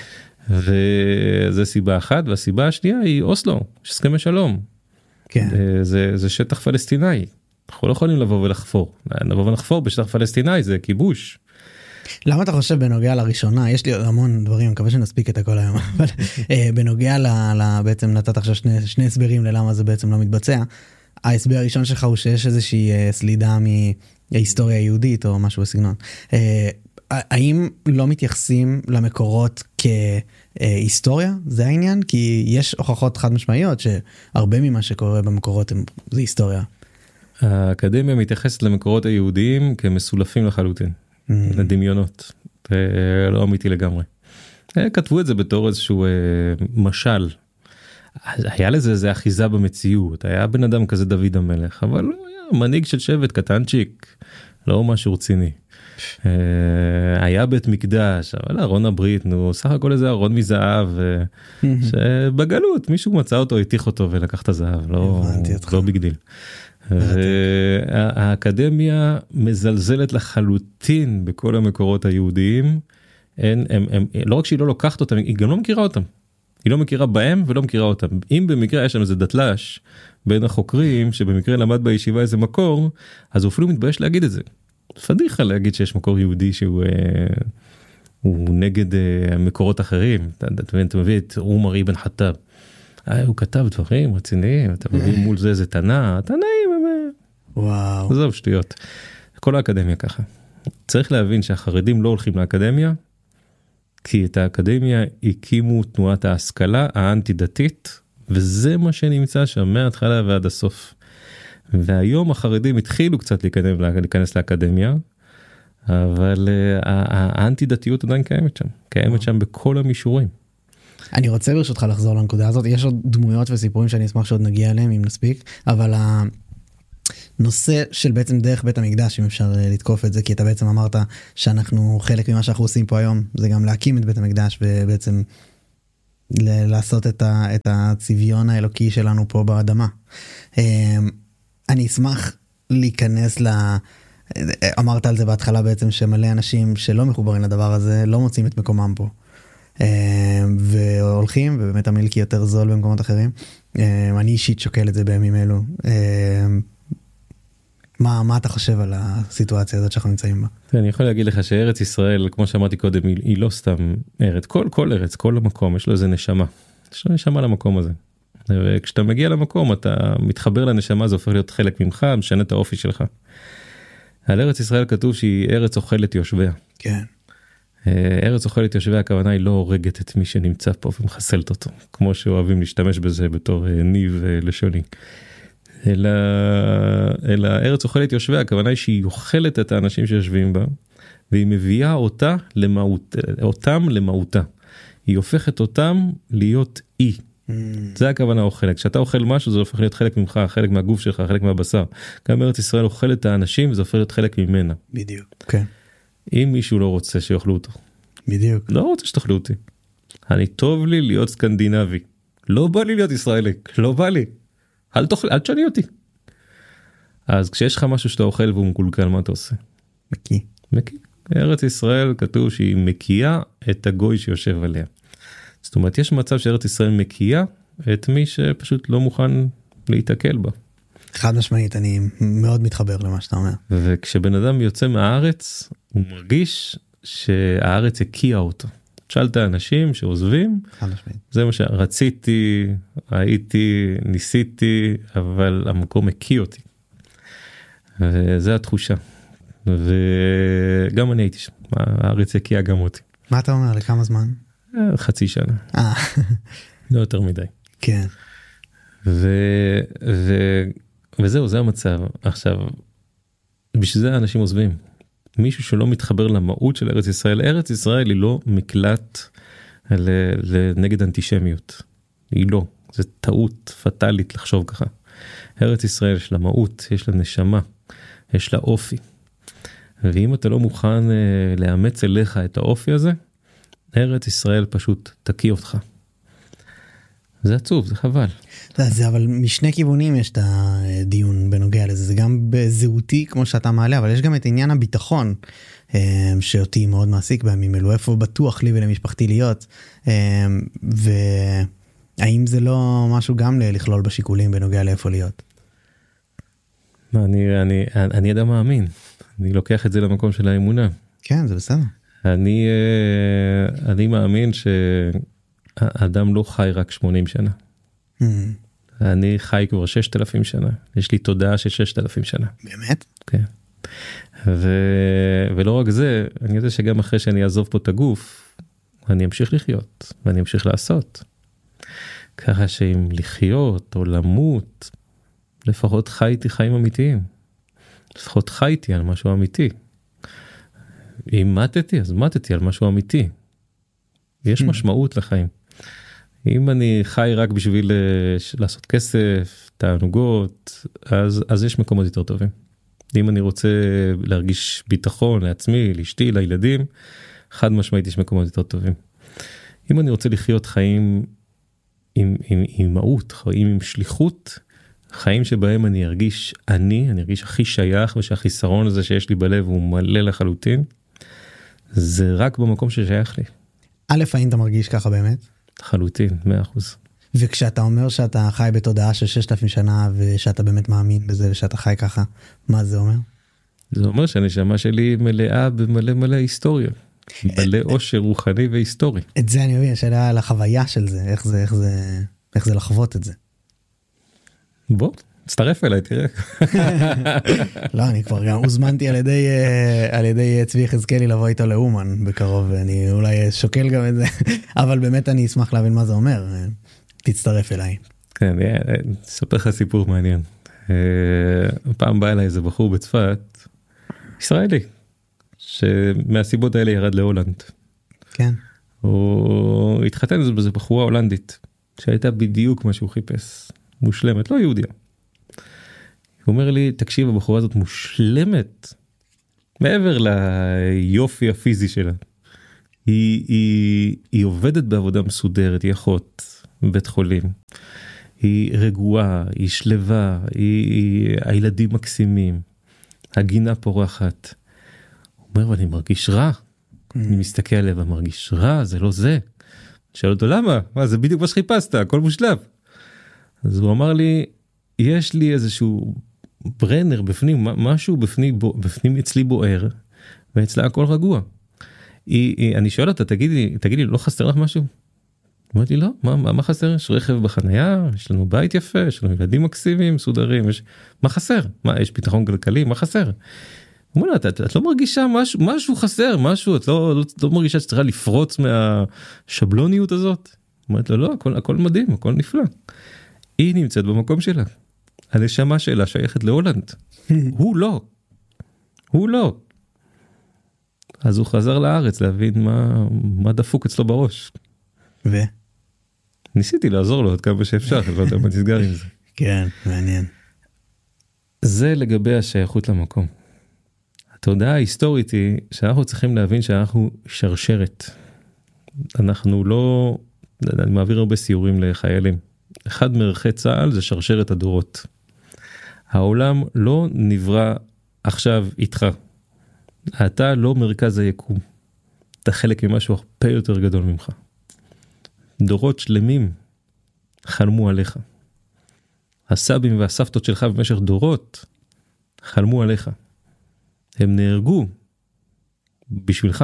וזה סיבה אחת, והסיבה השנייה היא אוסלו, יש הסכמי שלום. כן. זה, זה שטח פלסטיני. אנחנו לא יכולים לבוא ולחפור. לבוא ולחפור בשטח פלסטיני זה כיבוש. למה אתה חושב בנוגע לראשונה, יש לי המון דברים, מקווה שנספיק את הכל היום, אבל בנוגע ל, ל, בעצם נתת עכשיו שני, שני הסברים ללמה זה בעצם לא מתבצע. ההסבר הראשון שלך הוא שיש איזושהי סלידה מההיסטוריה היהודית או משהו בסגנון. האם לא מתייחסים למקורות כהיסטוריה? זה העניין? כי יש הוכחות חד משמעיות שהרבה ממה שקורה במקורות זה היסטוריה. האקדמיה מתייחסת למקורות היהודיים כמסולפים לחלוטין. לדמיונות, לא אמיתי לגמרי. כתבו את זה בתור איזשהו משל. היה לזה איזה אחיזה במציאות, היה בן אדם כזה דוד המלך, אבל הוא היה מנהיג של שבט קטנצ'יק, לא משהו רציני. היה בית מקדש, אבל ארון הברית, נו, סך הכל איזה ארון מזהב, שבגלות מישהו מצא אותו, התיך אותו ולקח את הזהב, לא בגדיל. והאקדמיה מזלזלת לחלוטין בכל המקורות היהודיים, הם, הם, הם, לא רק שהיא לא לוקחת אותם, היא גם לא מכירה אותם. היא לא מכירה בהם ולא מכירה אותם. אם במקרה יש שם איזה דתל"ש בין החוקרים, שבמקרה למד בישיבה איזה מקור, אז הוא אפילו מתבייש להגיד את זה. פדיחה להגיד שיש מקור יהודי שהוא הוא נגד מקורות אחרים. אתה מביא את עומר אבן חטאב. הוא כתב דברים רציניים, אתה מביא מול זה איזה תנא, תנאים, וואו. עזוב שטויות. כל האקדמיה ככה. צריך להבין שהחרדים לא הולכים לאקדמיה, כי את האקדמיה הקימו תנועת ההשכלה האנטי דתית, וזה מה שנמצא שם מההתחלה ועד הסוף. והיום החרדים התחילו קצת להיכנס לאקדמיה, אבל האנטי דתיות עדיין קיימת שם, קיימת שם בכל המישורים. אני רוצה ברשותך לחזור לנקודה הזאת, יש עוד דמויות וסיפורים שאני אשמח שעוד נגיע אליהם אם נספיק, אבל הנושא של בעצם דרך בית המקדש, אם אפשר לתקוף את זה, כי אתה בעצם אמרת שאנחנו, חלק ממה שאנחנו עושים פה היום, זה גם להקים את בית המקדש ובעצם לעשות את, ה, את הצביון האלוקי שלנו פה באדמה. אני אשמח להיכנס ל... אמרת על זה בהתחלה בעצם שמלא אנשים שלא מחוברים לדבר הזה, לא מוצאים את מקומם פה. והולכים, ובאמת המילקי יותר זול במקומות אחרים. אני אישית שוקל את זה בימים אלו. מה, מה אתה חושב על הסיטואציה הזאת שאנחנו נמצאים בה? אני יכול להגיד לך שארץ ישראל, כמו שאמרתי קודם, היא, היא לא סתם ארץ. כל, כל ארץ, כל המקום, יש לו איזה נשמה. יש לו נשמה למקום הזה. וכשאתה מגיע למקום אתה מתחבר לנשמה, זה הופך להיות חלק ממך, משנה את האופי שלך. על ארץ ישראל כתוב שהיא ארץ אוכלת יושביה. כן. ארץ אוכלת יושביה, הכוונה היא לא הורגת את מי שנמצא פה ומחסלת אותו, כמו שאוהבים להשתמש בזה בתור ניב לשוני. אלא, אלא ארץ אוכלת יושביה, הכוונה היא שהיא אוכלת את האנשים שיושבים בה, והיא מביאה אותה למהות, אותם למהותה. היא הופכת אותם להיות אי. Mm. זה הכוונה אוכלת. כשאתה אוכל משהו, זה הופך להיות חלק ממך, חלק מהגוף שלך, חלק מהבשר. גם ארץ ישראל אוכלת את האנשים, זה הופך להיות חלק ממנה. בדיוק. כן. אם מישהו לא רוצה שיאכלו אותו. בדיוק. לא רוצה שתאכלו אותי. אני טוב לי להיות סקנדינבי. לא בא לי להיות ישראלי. לא בא לי. אל תאכל, אל תשני אותי. אז כשיש לך משהו שאתה אוכל והוא מקולקל, מה אתה עושה? מקיא. מקיא. ארץ ישראל כתוב שהיא מקיאה את הגוי שיושב עליה. זאת אומרת, יש מצב שארץ ישראל מקיאה את מי שפשוט לא מוכן להתעכל בה. חד משמעית, אני מאוד מתחבר למה שאתה אומר. וכשבן אדם יוצא מהארץ, הוא מרגיש שהארץ הקיאה אותו. שאלת האנשים שעוזבים, חד משמעית. זה מה שרציתי, הייתי, ניסיתי, אבל המקום הקיא אותי. וזה התחושה. וגם אני הייתי שם, הארץ הקיאה גם אותי. מה אתה אומר, לכמה זמן? חצי שנה. אה. לא יותר מדי. כן. ו... ו... וזהו, זה המצב. עכשיו, בשביל זה האנשים עוזבים. מישהו שלא מתחבר למהות של ארץ ישראל, ארץ ישראל היא לא מקלט נגד אנטישמיות. היא לא. זה טעות פטלית לחשוב ככה. ארץ ישראל יש לה מהות, יש לה נשמה, יש לה אופי. ואם אתה לא מוכן לאמץ אליך את האופי הזה, ארץ ישראל פשוט תקיא אותך. זה עצוב, זה חבל. זה אבל משני כיוונים יש את הדיון בנוגע לזה, זה גם בזהותי כמו שאתה מעלה, אבל יש גם את עניין הביטחון, שאותי מאוד מעסיק בימים אלו, איפה בטוח לי ולמשפחתי להיות, והאם זה לא משהו גם לכלול בשיקולים בנוגע לאיפה להיות? אני, אני, אני אדם מאמין, אני לוקח את זה למקום של האמונה. כן, זה בסדר. אני, אני מאמין שהאדם לא חי רק שמונים שנה. Mm. אני חי כבר ששת אלפים שנה. יש לי תודעה של ששת אלפים שנה. באמת? כן. ו... ולא רק זה, אני יודע שגם אחרי שאני אעזוב פה את הגוף, אני אמשיך לחיות, ואני אמשיך לעשות. ככה שאם לחיות או למות, לפחות חייתי חיים אמיתיים. לפחות חייתי על משהו אמיתי. אם מתתי, אז מתתי על משהו אמיתי. יש משמעות לחיים. אם אני חי רק בשביל לעשות כסף, תענוגות, אז, אז יש מקומות יותר טובים. אם אני רוצה להרגיש ביטחון לעצמי, לאשתי, לילדים, חד משמעית יש מקומות יותר טובים. אם אני רוצה לחיות חיים עם, עם, עם מהות, חיים עם שליחות, חיים שבהם אני ארגיש אני, אני ארגיש הכי שייך, ושהחיסרון הזה שיש לי בלב הוא מלא לחלוטין, זה רק במקום ששייך לי. א', האם אתה מרגיש ככה באמת? חלוטין, מאה אחוז. וכשאתה אומר שאתה חי בתודעה של ששת אלפים שנה, ושאתה באמת מאמין בזה, ושאתה חי ככה, מה זה אומר? זה אומר שהנשמה שלי מלאה במלא מלא היסטוריה. מלא עושר רוחני והיסטורי. את זה אני מבין, השאלה על החוויה של זה, איך זה, איך זה, איך זה לחוות את זה. בוא, תצטרף אליי, תראה. לא, אני כבר גם הוזמנתי על ידי, על ידי צבי חזקאלי לבוא איתו לאומן בקרוב, ואני אולי שוקל גם את זה, אבל באמת אני אשמח להבין מה זה אומר. תצטרף אליי. כן, אספר לך סיפור מעניין. פעם בא אליי איזה בחור בצפת, ישראלי, שמהסיבות האלה ירד להולנד. כן. הוא התחתן בזה בחורה הולנדית, שהייתה בדיוק מה שהוא חיפש. מושלמת, לא יהודיה. הוא אומר לי, תקשיב, הבחורה הזאת מושלמת, מעבר ליופי הפיזי שלה. היא, היא, היא עובדת בעבודה מסודרת, היא אחות בבית חולים. היא רגועה, היא שלווה, היא, היא, הילדים מקסימים, הגינה פורחת. הוא אומר, אבל אני מרגיש רע. אני מסתכל עליה ומרגיש רע, זה לא זה. שאל אותו, למה? מה, זה בדיוק מה שחיפשת, הכל מושלם. אז הוא אמר לי, יש לי איזשהו ברנר בפנים, משהו בפנים, בפנים אצלי בוער, ואצלה הכל רגוע. היא, היא, אני שואל אותה, תגידי, תגידי, לא חסר לך משהו? אמרתי, לא, מה, מה, מה חסר? יש רכב בחנייה, יש לנו בית יפה, יש לנו ילדים מקסימים, מסודרים, יש... מה חסר? מה, יש ביטחון כלכלי? מה חסר? הוא אומר, את, את, את לא מרגישה משהו, משהו חסר, משהו, את לא, לא, לא מרגישה שצריכה לפרוץ מהשבלוניות הזאת? אמרתי לו, לא, הכל, הכל מדהים, הכל נפלא. היא נמצאת במקום שלה. הנשמה שלה שייכת להולנד. הוא לא. הוא לא. אז הוא חזר לארץ להבין מה, מה דפוק אצלו בראש. ו? ניסיתי לעזור לו עוד כמה שאפשר, לא יודע מה נסגר עם זה. כן, מעניין. זה לגבי השייכות למקום. התודעה ההיסטורית היא שאנחנו צריכים להבין שאנחנו שרשרת. אנחנו לא, אני מעביר הרבה סיורים לחיילים. אחד מערכי צה"ל זה שרשרת הדורות. העולם לא נברא עכשיו איתך. אתה לא מרכז היקום. אתה חלק ממשהו הרבה יותר גדול ממך. דורות שלמים חלמו עליך. הסבים והסבתות שלך במשך דורות חלמו עליך. הם נהרגו בשבילך.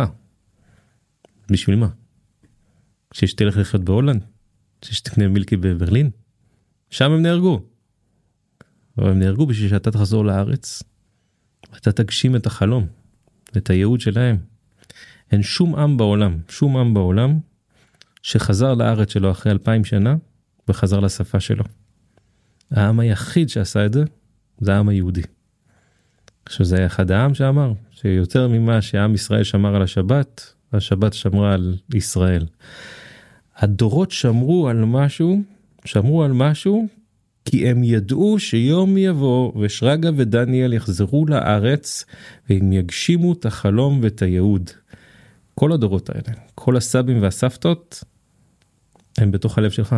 בשביל מה? כשתלך לחיות בהולנד? כשתקנה מילקי בברלין? שם הם נהרגו. אבל הם נהרגו בשביל שאתה תחזור לארץ, ואתה תגשים את החלום, את הייעוד שלהם. אין שום עם בעולם, שום עם בעולם, שחזר לארץ שלו אחרי אלפיים שנה, וחזר לשפה שלו. העם היחיד שעשה את זה, זה העם היהודי. עכשיו זה אחד העם שאמר, שיותר ממה שעם ישראל שמר על השבת, השבת שמרה על ישראל. הדורות שמרו על משהו, שמרו על משהו, כי הם ידעו שיום יבוא, ושרגא ודניאל יחזרו לארץ, והם יגשימו את החלום ואת הייעוד. כל הדורות האלה, כל הסבים והסבתות, הם בתוך הלב שלך.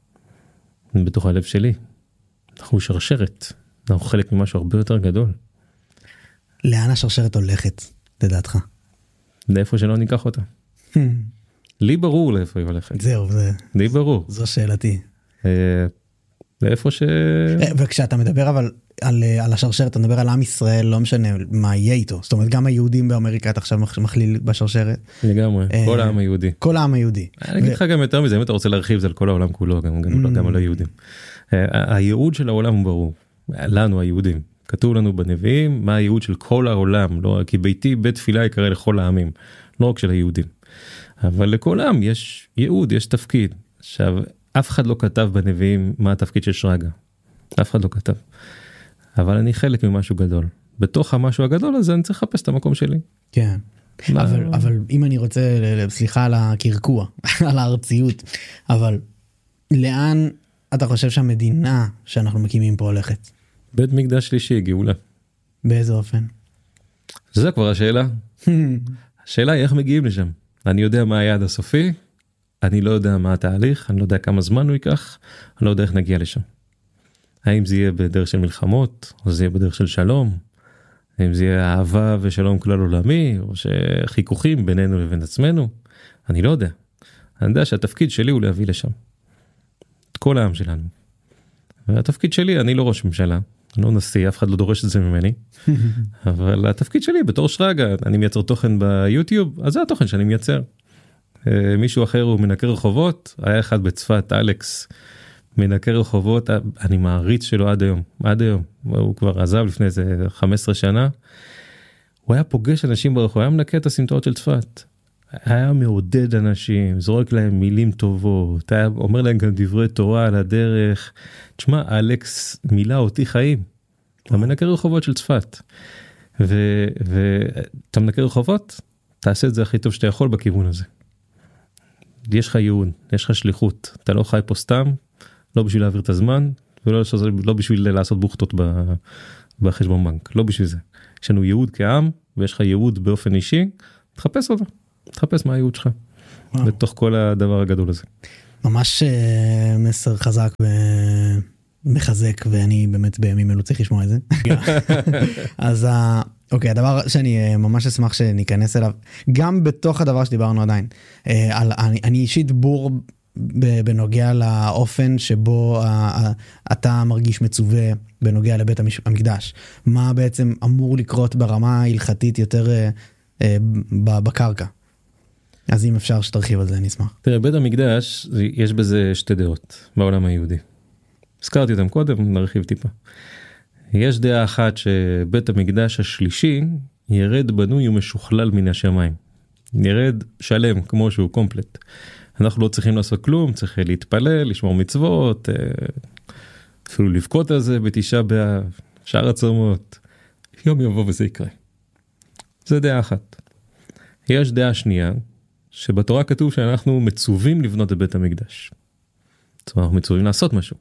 הם בתוך הלב שלי. אנחנו שרשרת. אנחנו חלק ממשהו הרבה יותר גדול. לאן השרשרת הולכת, לדעתך? לאיפה שלא ניקח אותה. לי ברור לאיפה היא הולכת. זהו, זה... לי ברור. זו שאלתי. לאיפה ש... וכשאתה מדבר אבל על, על השרשרת, אתה מדבר על עם ישראל, לא משנה מה יהיה איתו. זאת אומרת, גם היהודים באמריקה, אתה עכשיו מכליל בשרשרת. לגמרי, כל העם היהודי. כל העם היהודי. אני אגיד לך גם יותר מזה, אם אתה רוצה להרחיב זה על כל העולם כולו, גם על היהודים. הייעוד של העולם הוא ברור. לנו היהודים. כתוב לנו בנביאים, מה הייעוד של כל העולם. לא, כי ביתי בית תפילה יקרא לכל העמים. לא רק של היהודים. אבל לכל עם יש ייעוד, יש תפקיד. עכשיו, אף אחד לא כתב בנביאים מה התפקיד של שרגא. אף אחד לא כתב. אבל אני חלק ממשהו גדול. בתוך המשהו הגדול הזה אני צריך לחפש את המקום שלי. כן. אבל, אבל אם אני רוצה, סליחה על הקרקוע, על הארציות, אבל לאן אתה חושב שהמדינה שאנחנו מקימים פה הולכת? בית מקדש שלישי, גאולה. באיזה אופן? זה כבר השאלה. השאלה היא איך מגיעים לשם. אני יודע מה היעד הסופי, אני לא יודע מה התהליך, אני לא יודע כמה זמן הוא ייקח, אני לא יודע איך נגיע לשם. האם זה יהיה בדרך של מלחמות, או זה יהיה בדרך של שלום, האם זה יהיה אהבה ושלום כלל עולמי, או שחיכוכים בינינו לבין עצמנו, אני לא יודע. אני יודע שהתפקיד שלי הוא להביא לשם. את כל העם שלנו. והתפקיד שלי, אני לא ראש ממשלה, אני לא נשיא, אף אחד לא דורש את זה ממני, אבל התפקיד שלי בתור שרגא, אני מייצר תוכן ביוטיוב, אז זה התוכן שאני מייצר. מישהו אחר הוא מנקר רחובות, היה אחד בצפת, אלכס, מנקר רחובות, אני מעריץ שלו עד היום, עד היום, הוא כבר עזב לפני איזה חמש עשרה שנה, הוא היה פוגש אנשים ברחוב, היה מנקה את הסמטאות של צפת, היה מעודד אנשים, זורק להם מילים טובות, היה אומר להם גם דברי תורה על הדרך, תשמע, אלכס מילא אותי חיים, אתה מנקר רחובות של צפת, ואתה מנקר רחובות, תעשה את זה הכי טוב שאתה יכול בכיוון הזה. יש לך ייעוד, יש לך שליחות, אתה לא חי פה סתם, לא בשביל להעביר את הזמן, ולא לא בשביל לעשות בוכתות בחשבון בנק, לא בשביל זה. יש לנו ייעוד כעם, ויש לך ייעוד באופן אישי, תחפש אותו, תחפש מה הייעוד שלך, וואו. בתוך כל הדבר הגדול הזה. ממש מסר חזק ומחזק, ואני באמת בימים אלו צריך לשמוע את זה. אז אוקיי, הדבר שאני ממש אשמח שניכנס אליו, גם בתוך הדבר שדיברנו עדיין, על, אני, אני אישית בור בנוגע לאופן שבו אתה מרגיש מצווה בנוגע לבית המקדש. מה בעצם אמור לקרות ברמה ההלכתית יותר בקרקע? אז אם אפשר שתרחיב על זה, אני אשמח. תראה, בית המקדש, יש בזה שתי דעות בעולם היהודי. הזכרתי אותם קודם, נרחיב טיפה. יש דעה אחת שבית המקדש השלישי ירד בנוי ומשוכלל מן השמיים. ירד שלם, כמו שהוא קומפלט. אנחנו לא צריכים לעשות כלום, צריך להתפלל, לשמור מצוות, אפילו לבכות על זה בתשעה באב, שאר הצומות. יום יבוא וזה יקרה. זה דעה אחת. יש דעה שנייה, שבתורה כתוב שאנחנו מצווים לבנות את בית המקדש. זאת אומרת, אנחנו מצווים לעשות משהו.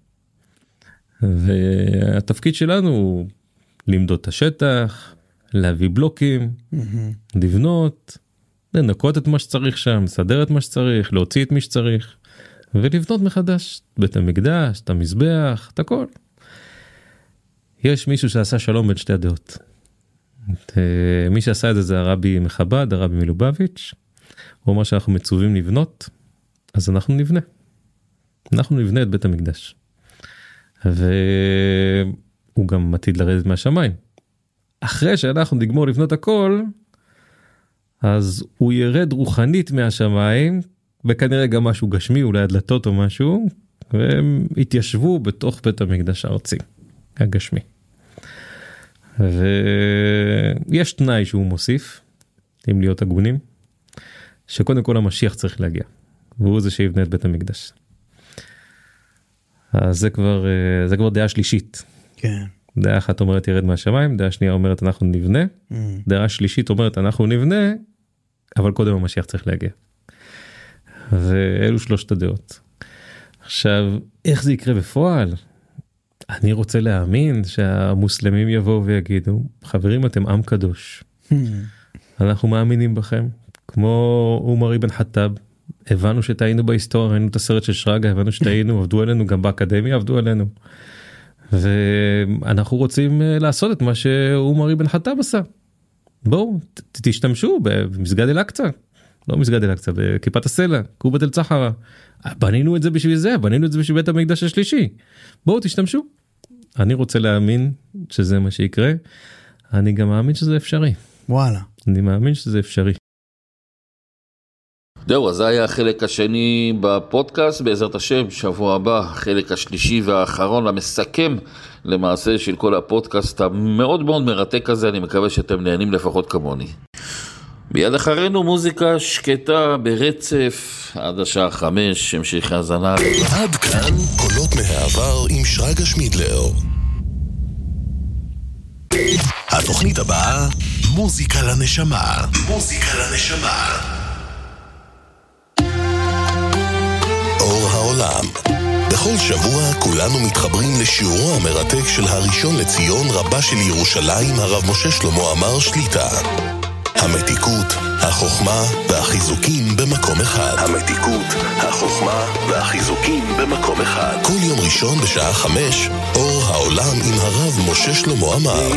והתפקיד שלנו הוא למדוד את השטח, להביא בלוקים, mm-hmm. לבנות, לנקות את מה שצריך שם, לסדר את מה שצריך, להוציא את מי שצריך, ולבנות מחדש את בית המקדש, את המזבח, את הכל. יש מישהו שעשה שלום בין שתי הדעות. את, מי שעשה את זה זה הרבי מחב"ד, הרבי מלובביץ'. הוא אומר שאנחנו מצווים לבנות, אז אנחנו נבנה. אנחנו נבנה את בית המקדש. והוא גם עתיד לרדת מהשמיים. אחרי שאנחנו נגמור לבנות הכל, אז הוא ירד רוחנית מהשמיים, וכנראה גם משהו גשמי, אולי הדלתות או משהו, והם התיישבו בתוך בית המקדש הארצי, הגשמי. ויש תנאי שהוא מוסיף, אם להיות הגונים, שקודם כל המשיח צריך להגיע, והוא זה שיבנה את בית המקדש. אז זה כבר, זה כבר דעה שלישית. כן. דעה אחת אומרת ירד מהשמיים, דעה שנייה אומרת אנחנו נבנה, mm. דעה שלישית אומרת אנחנו נבנה, אבל קודם המשיח צריך להגיע. ואלו שלושת הדעות. עכשיו, איך זה יקרה בפועל? אני רוצה להאמין שהמוסלמים יבואו ויגידו, חברים, אתם עם קדוש. Mm. אנחנו מאמינים בכם. כמו עומר אבן חטאב, הבנו שטעינו בהיסטוריה, ראינו את הסרט של שרגא, הבנו שטעינו, עבדו עלינו, גם באקדמיה עבדו עלינו. ואנחנו רוצים לעשות את מה שעומר אבן חטאב עשה. בואו, תשתמשו במסגד אל-אקצא, לא מסגד אל-אקצא, בכיפת הסלע, קובת אל-צחרה. בנינו את זה בשביל זה, בנינו את זה בשביל בית המקדש השלישי. בואו, תשתמשו. אני רוצה להאמין שזה מה שיקרה. אני גם מאמין שזה אפשרי. וואלה. אני מאמין שזה אפשרי. זהו, אז זה היה החלק השני בפודקאסט, בעזרת השם, שבוע הבא, החלק השלישי והאחרון, המסכם למעשה של כל הפודקאסט המאוד מאוד מרתק הזה, אני מקווה שאתם נהנים לפחות כמוני. ביד אחרינו מוזיקה שקטה ברצף עד השעה חמש, המשך האזנה. עד כאן קולות מהעבר עם שרגא שמידלר. התוכנית הבאה, מוזיקה לנשמה. מוזיקה לנשמה. אור העולם. בכל שבוע כולנו מתחברים לשיעורו המרתק של הראשון לציון רבה של ירושלים, הרב משה שלמה עמאר שליטה. המתיקות, החוכמה והחיזוקים במקום אחד. המתיקות, החוכמה והחיזוקים במקום אחד. כל יום ראשון בשעה חמש, אור העולם עם הרב משה שלמה עמאר.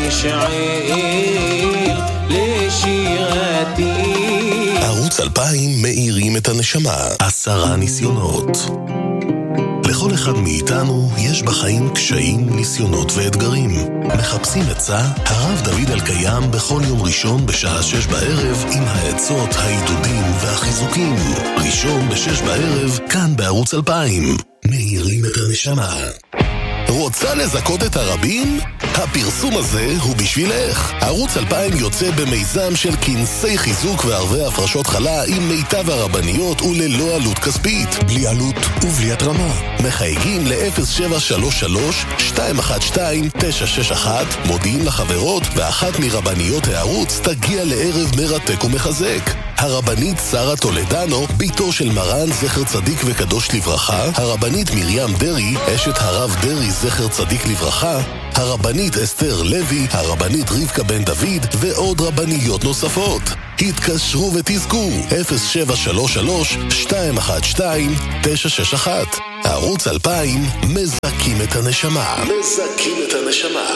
ערוץ אלפיים מאירים את הנשמה. עשרה ניסיונות. לכל אחד מאיתנו יש בחיים קשיים, ניסיונות ואתגרים. מחפשים עצה? הרב דוד אלקיים בכל יום ראשון בשעה שש בערב עם העצות, העידודים והחיזוקים. ראשון בשש בערב, כאן בערוץ אלפיים. מאירים את הנשמה. רוצה לזכות את הרבים? הפרסום הזה הוא בשבילך. ערוץ אלפיים יוצא במיזם של כנסי חיזוק וערבי הפרשות חלה עם מיטב הרבניות וללא עלות כספית. בלי עלות ובלי התרמה. מחייגים ל-אפס שבע שלוש שלוש שתיים אחת שתיים תשע שש אחת, מודיעים לחברות, ואחת מרבניות הערוץ תגיע לערב מרתק ומחזק. הרבנית שרה טולדנו, ביתו של מרן זכר צדיק וקדוש לברכה, הרבנית מרים דרי, אשת הרב דרי זכר צדיק לברכה, הרבנית אסתר לוי, הרבנית רבקה בן דוד ועוד רבניות נוספות. התקשרו ותזכו אפס שבע שלוש שלוש שתיים אחת שתיים תשע שש אחת. ערוץ אלפיים מזכים את הנשמה. מזכים את הנשמה.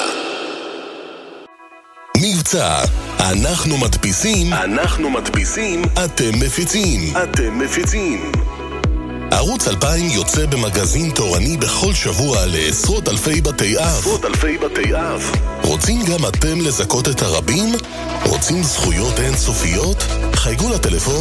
מבצע, אנחנו מדפיסים, אנחנו מדפיסים, אתם מפיצים, אתם מפיצים. ערוץ אלפיים יוצא במגזין תורני בכל שבוע לעשרות אלפי בתי אב. עשרות אלפי בתי אב. רוצים גם אתם לזכות את הרבים? רוצים זכויות אינסופיות? חייגו לטלפון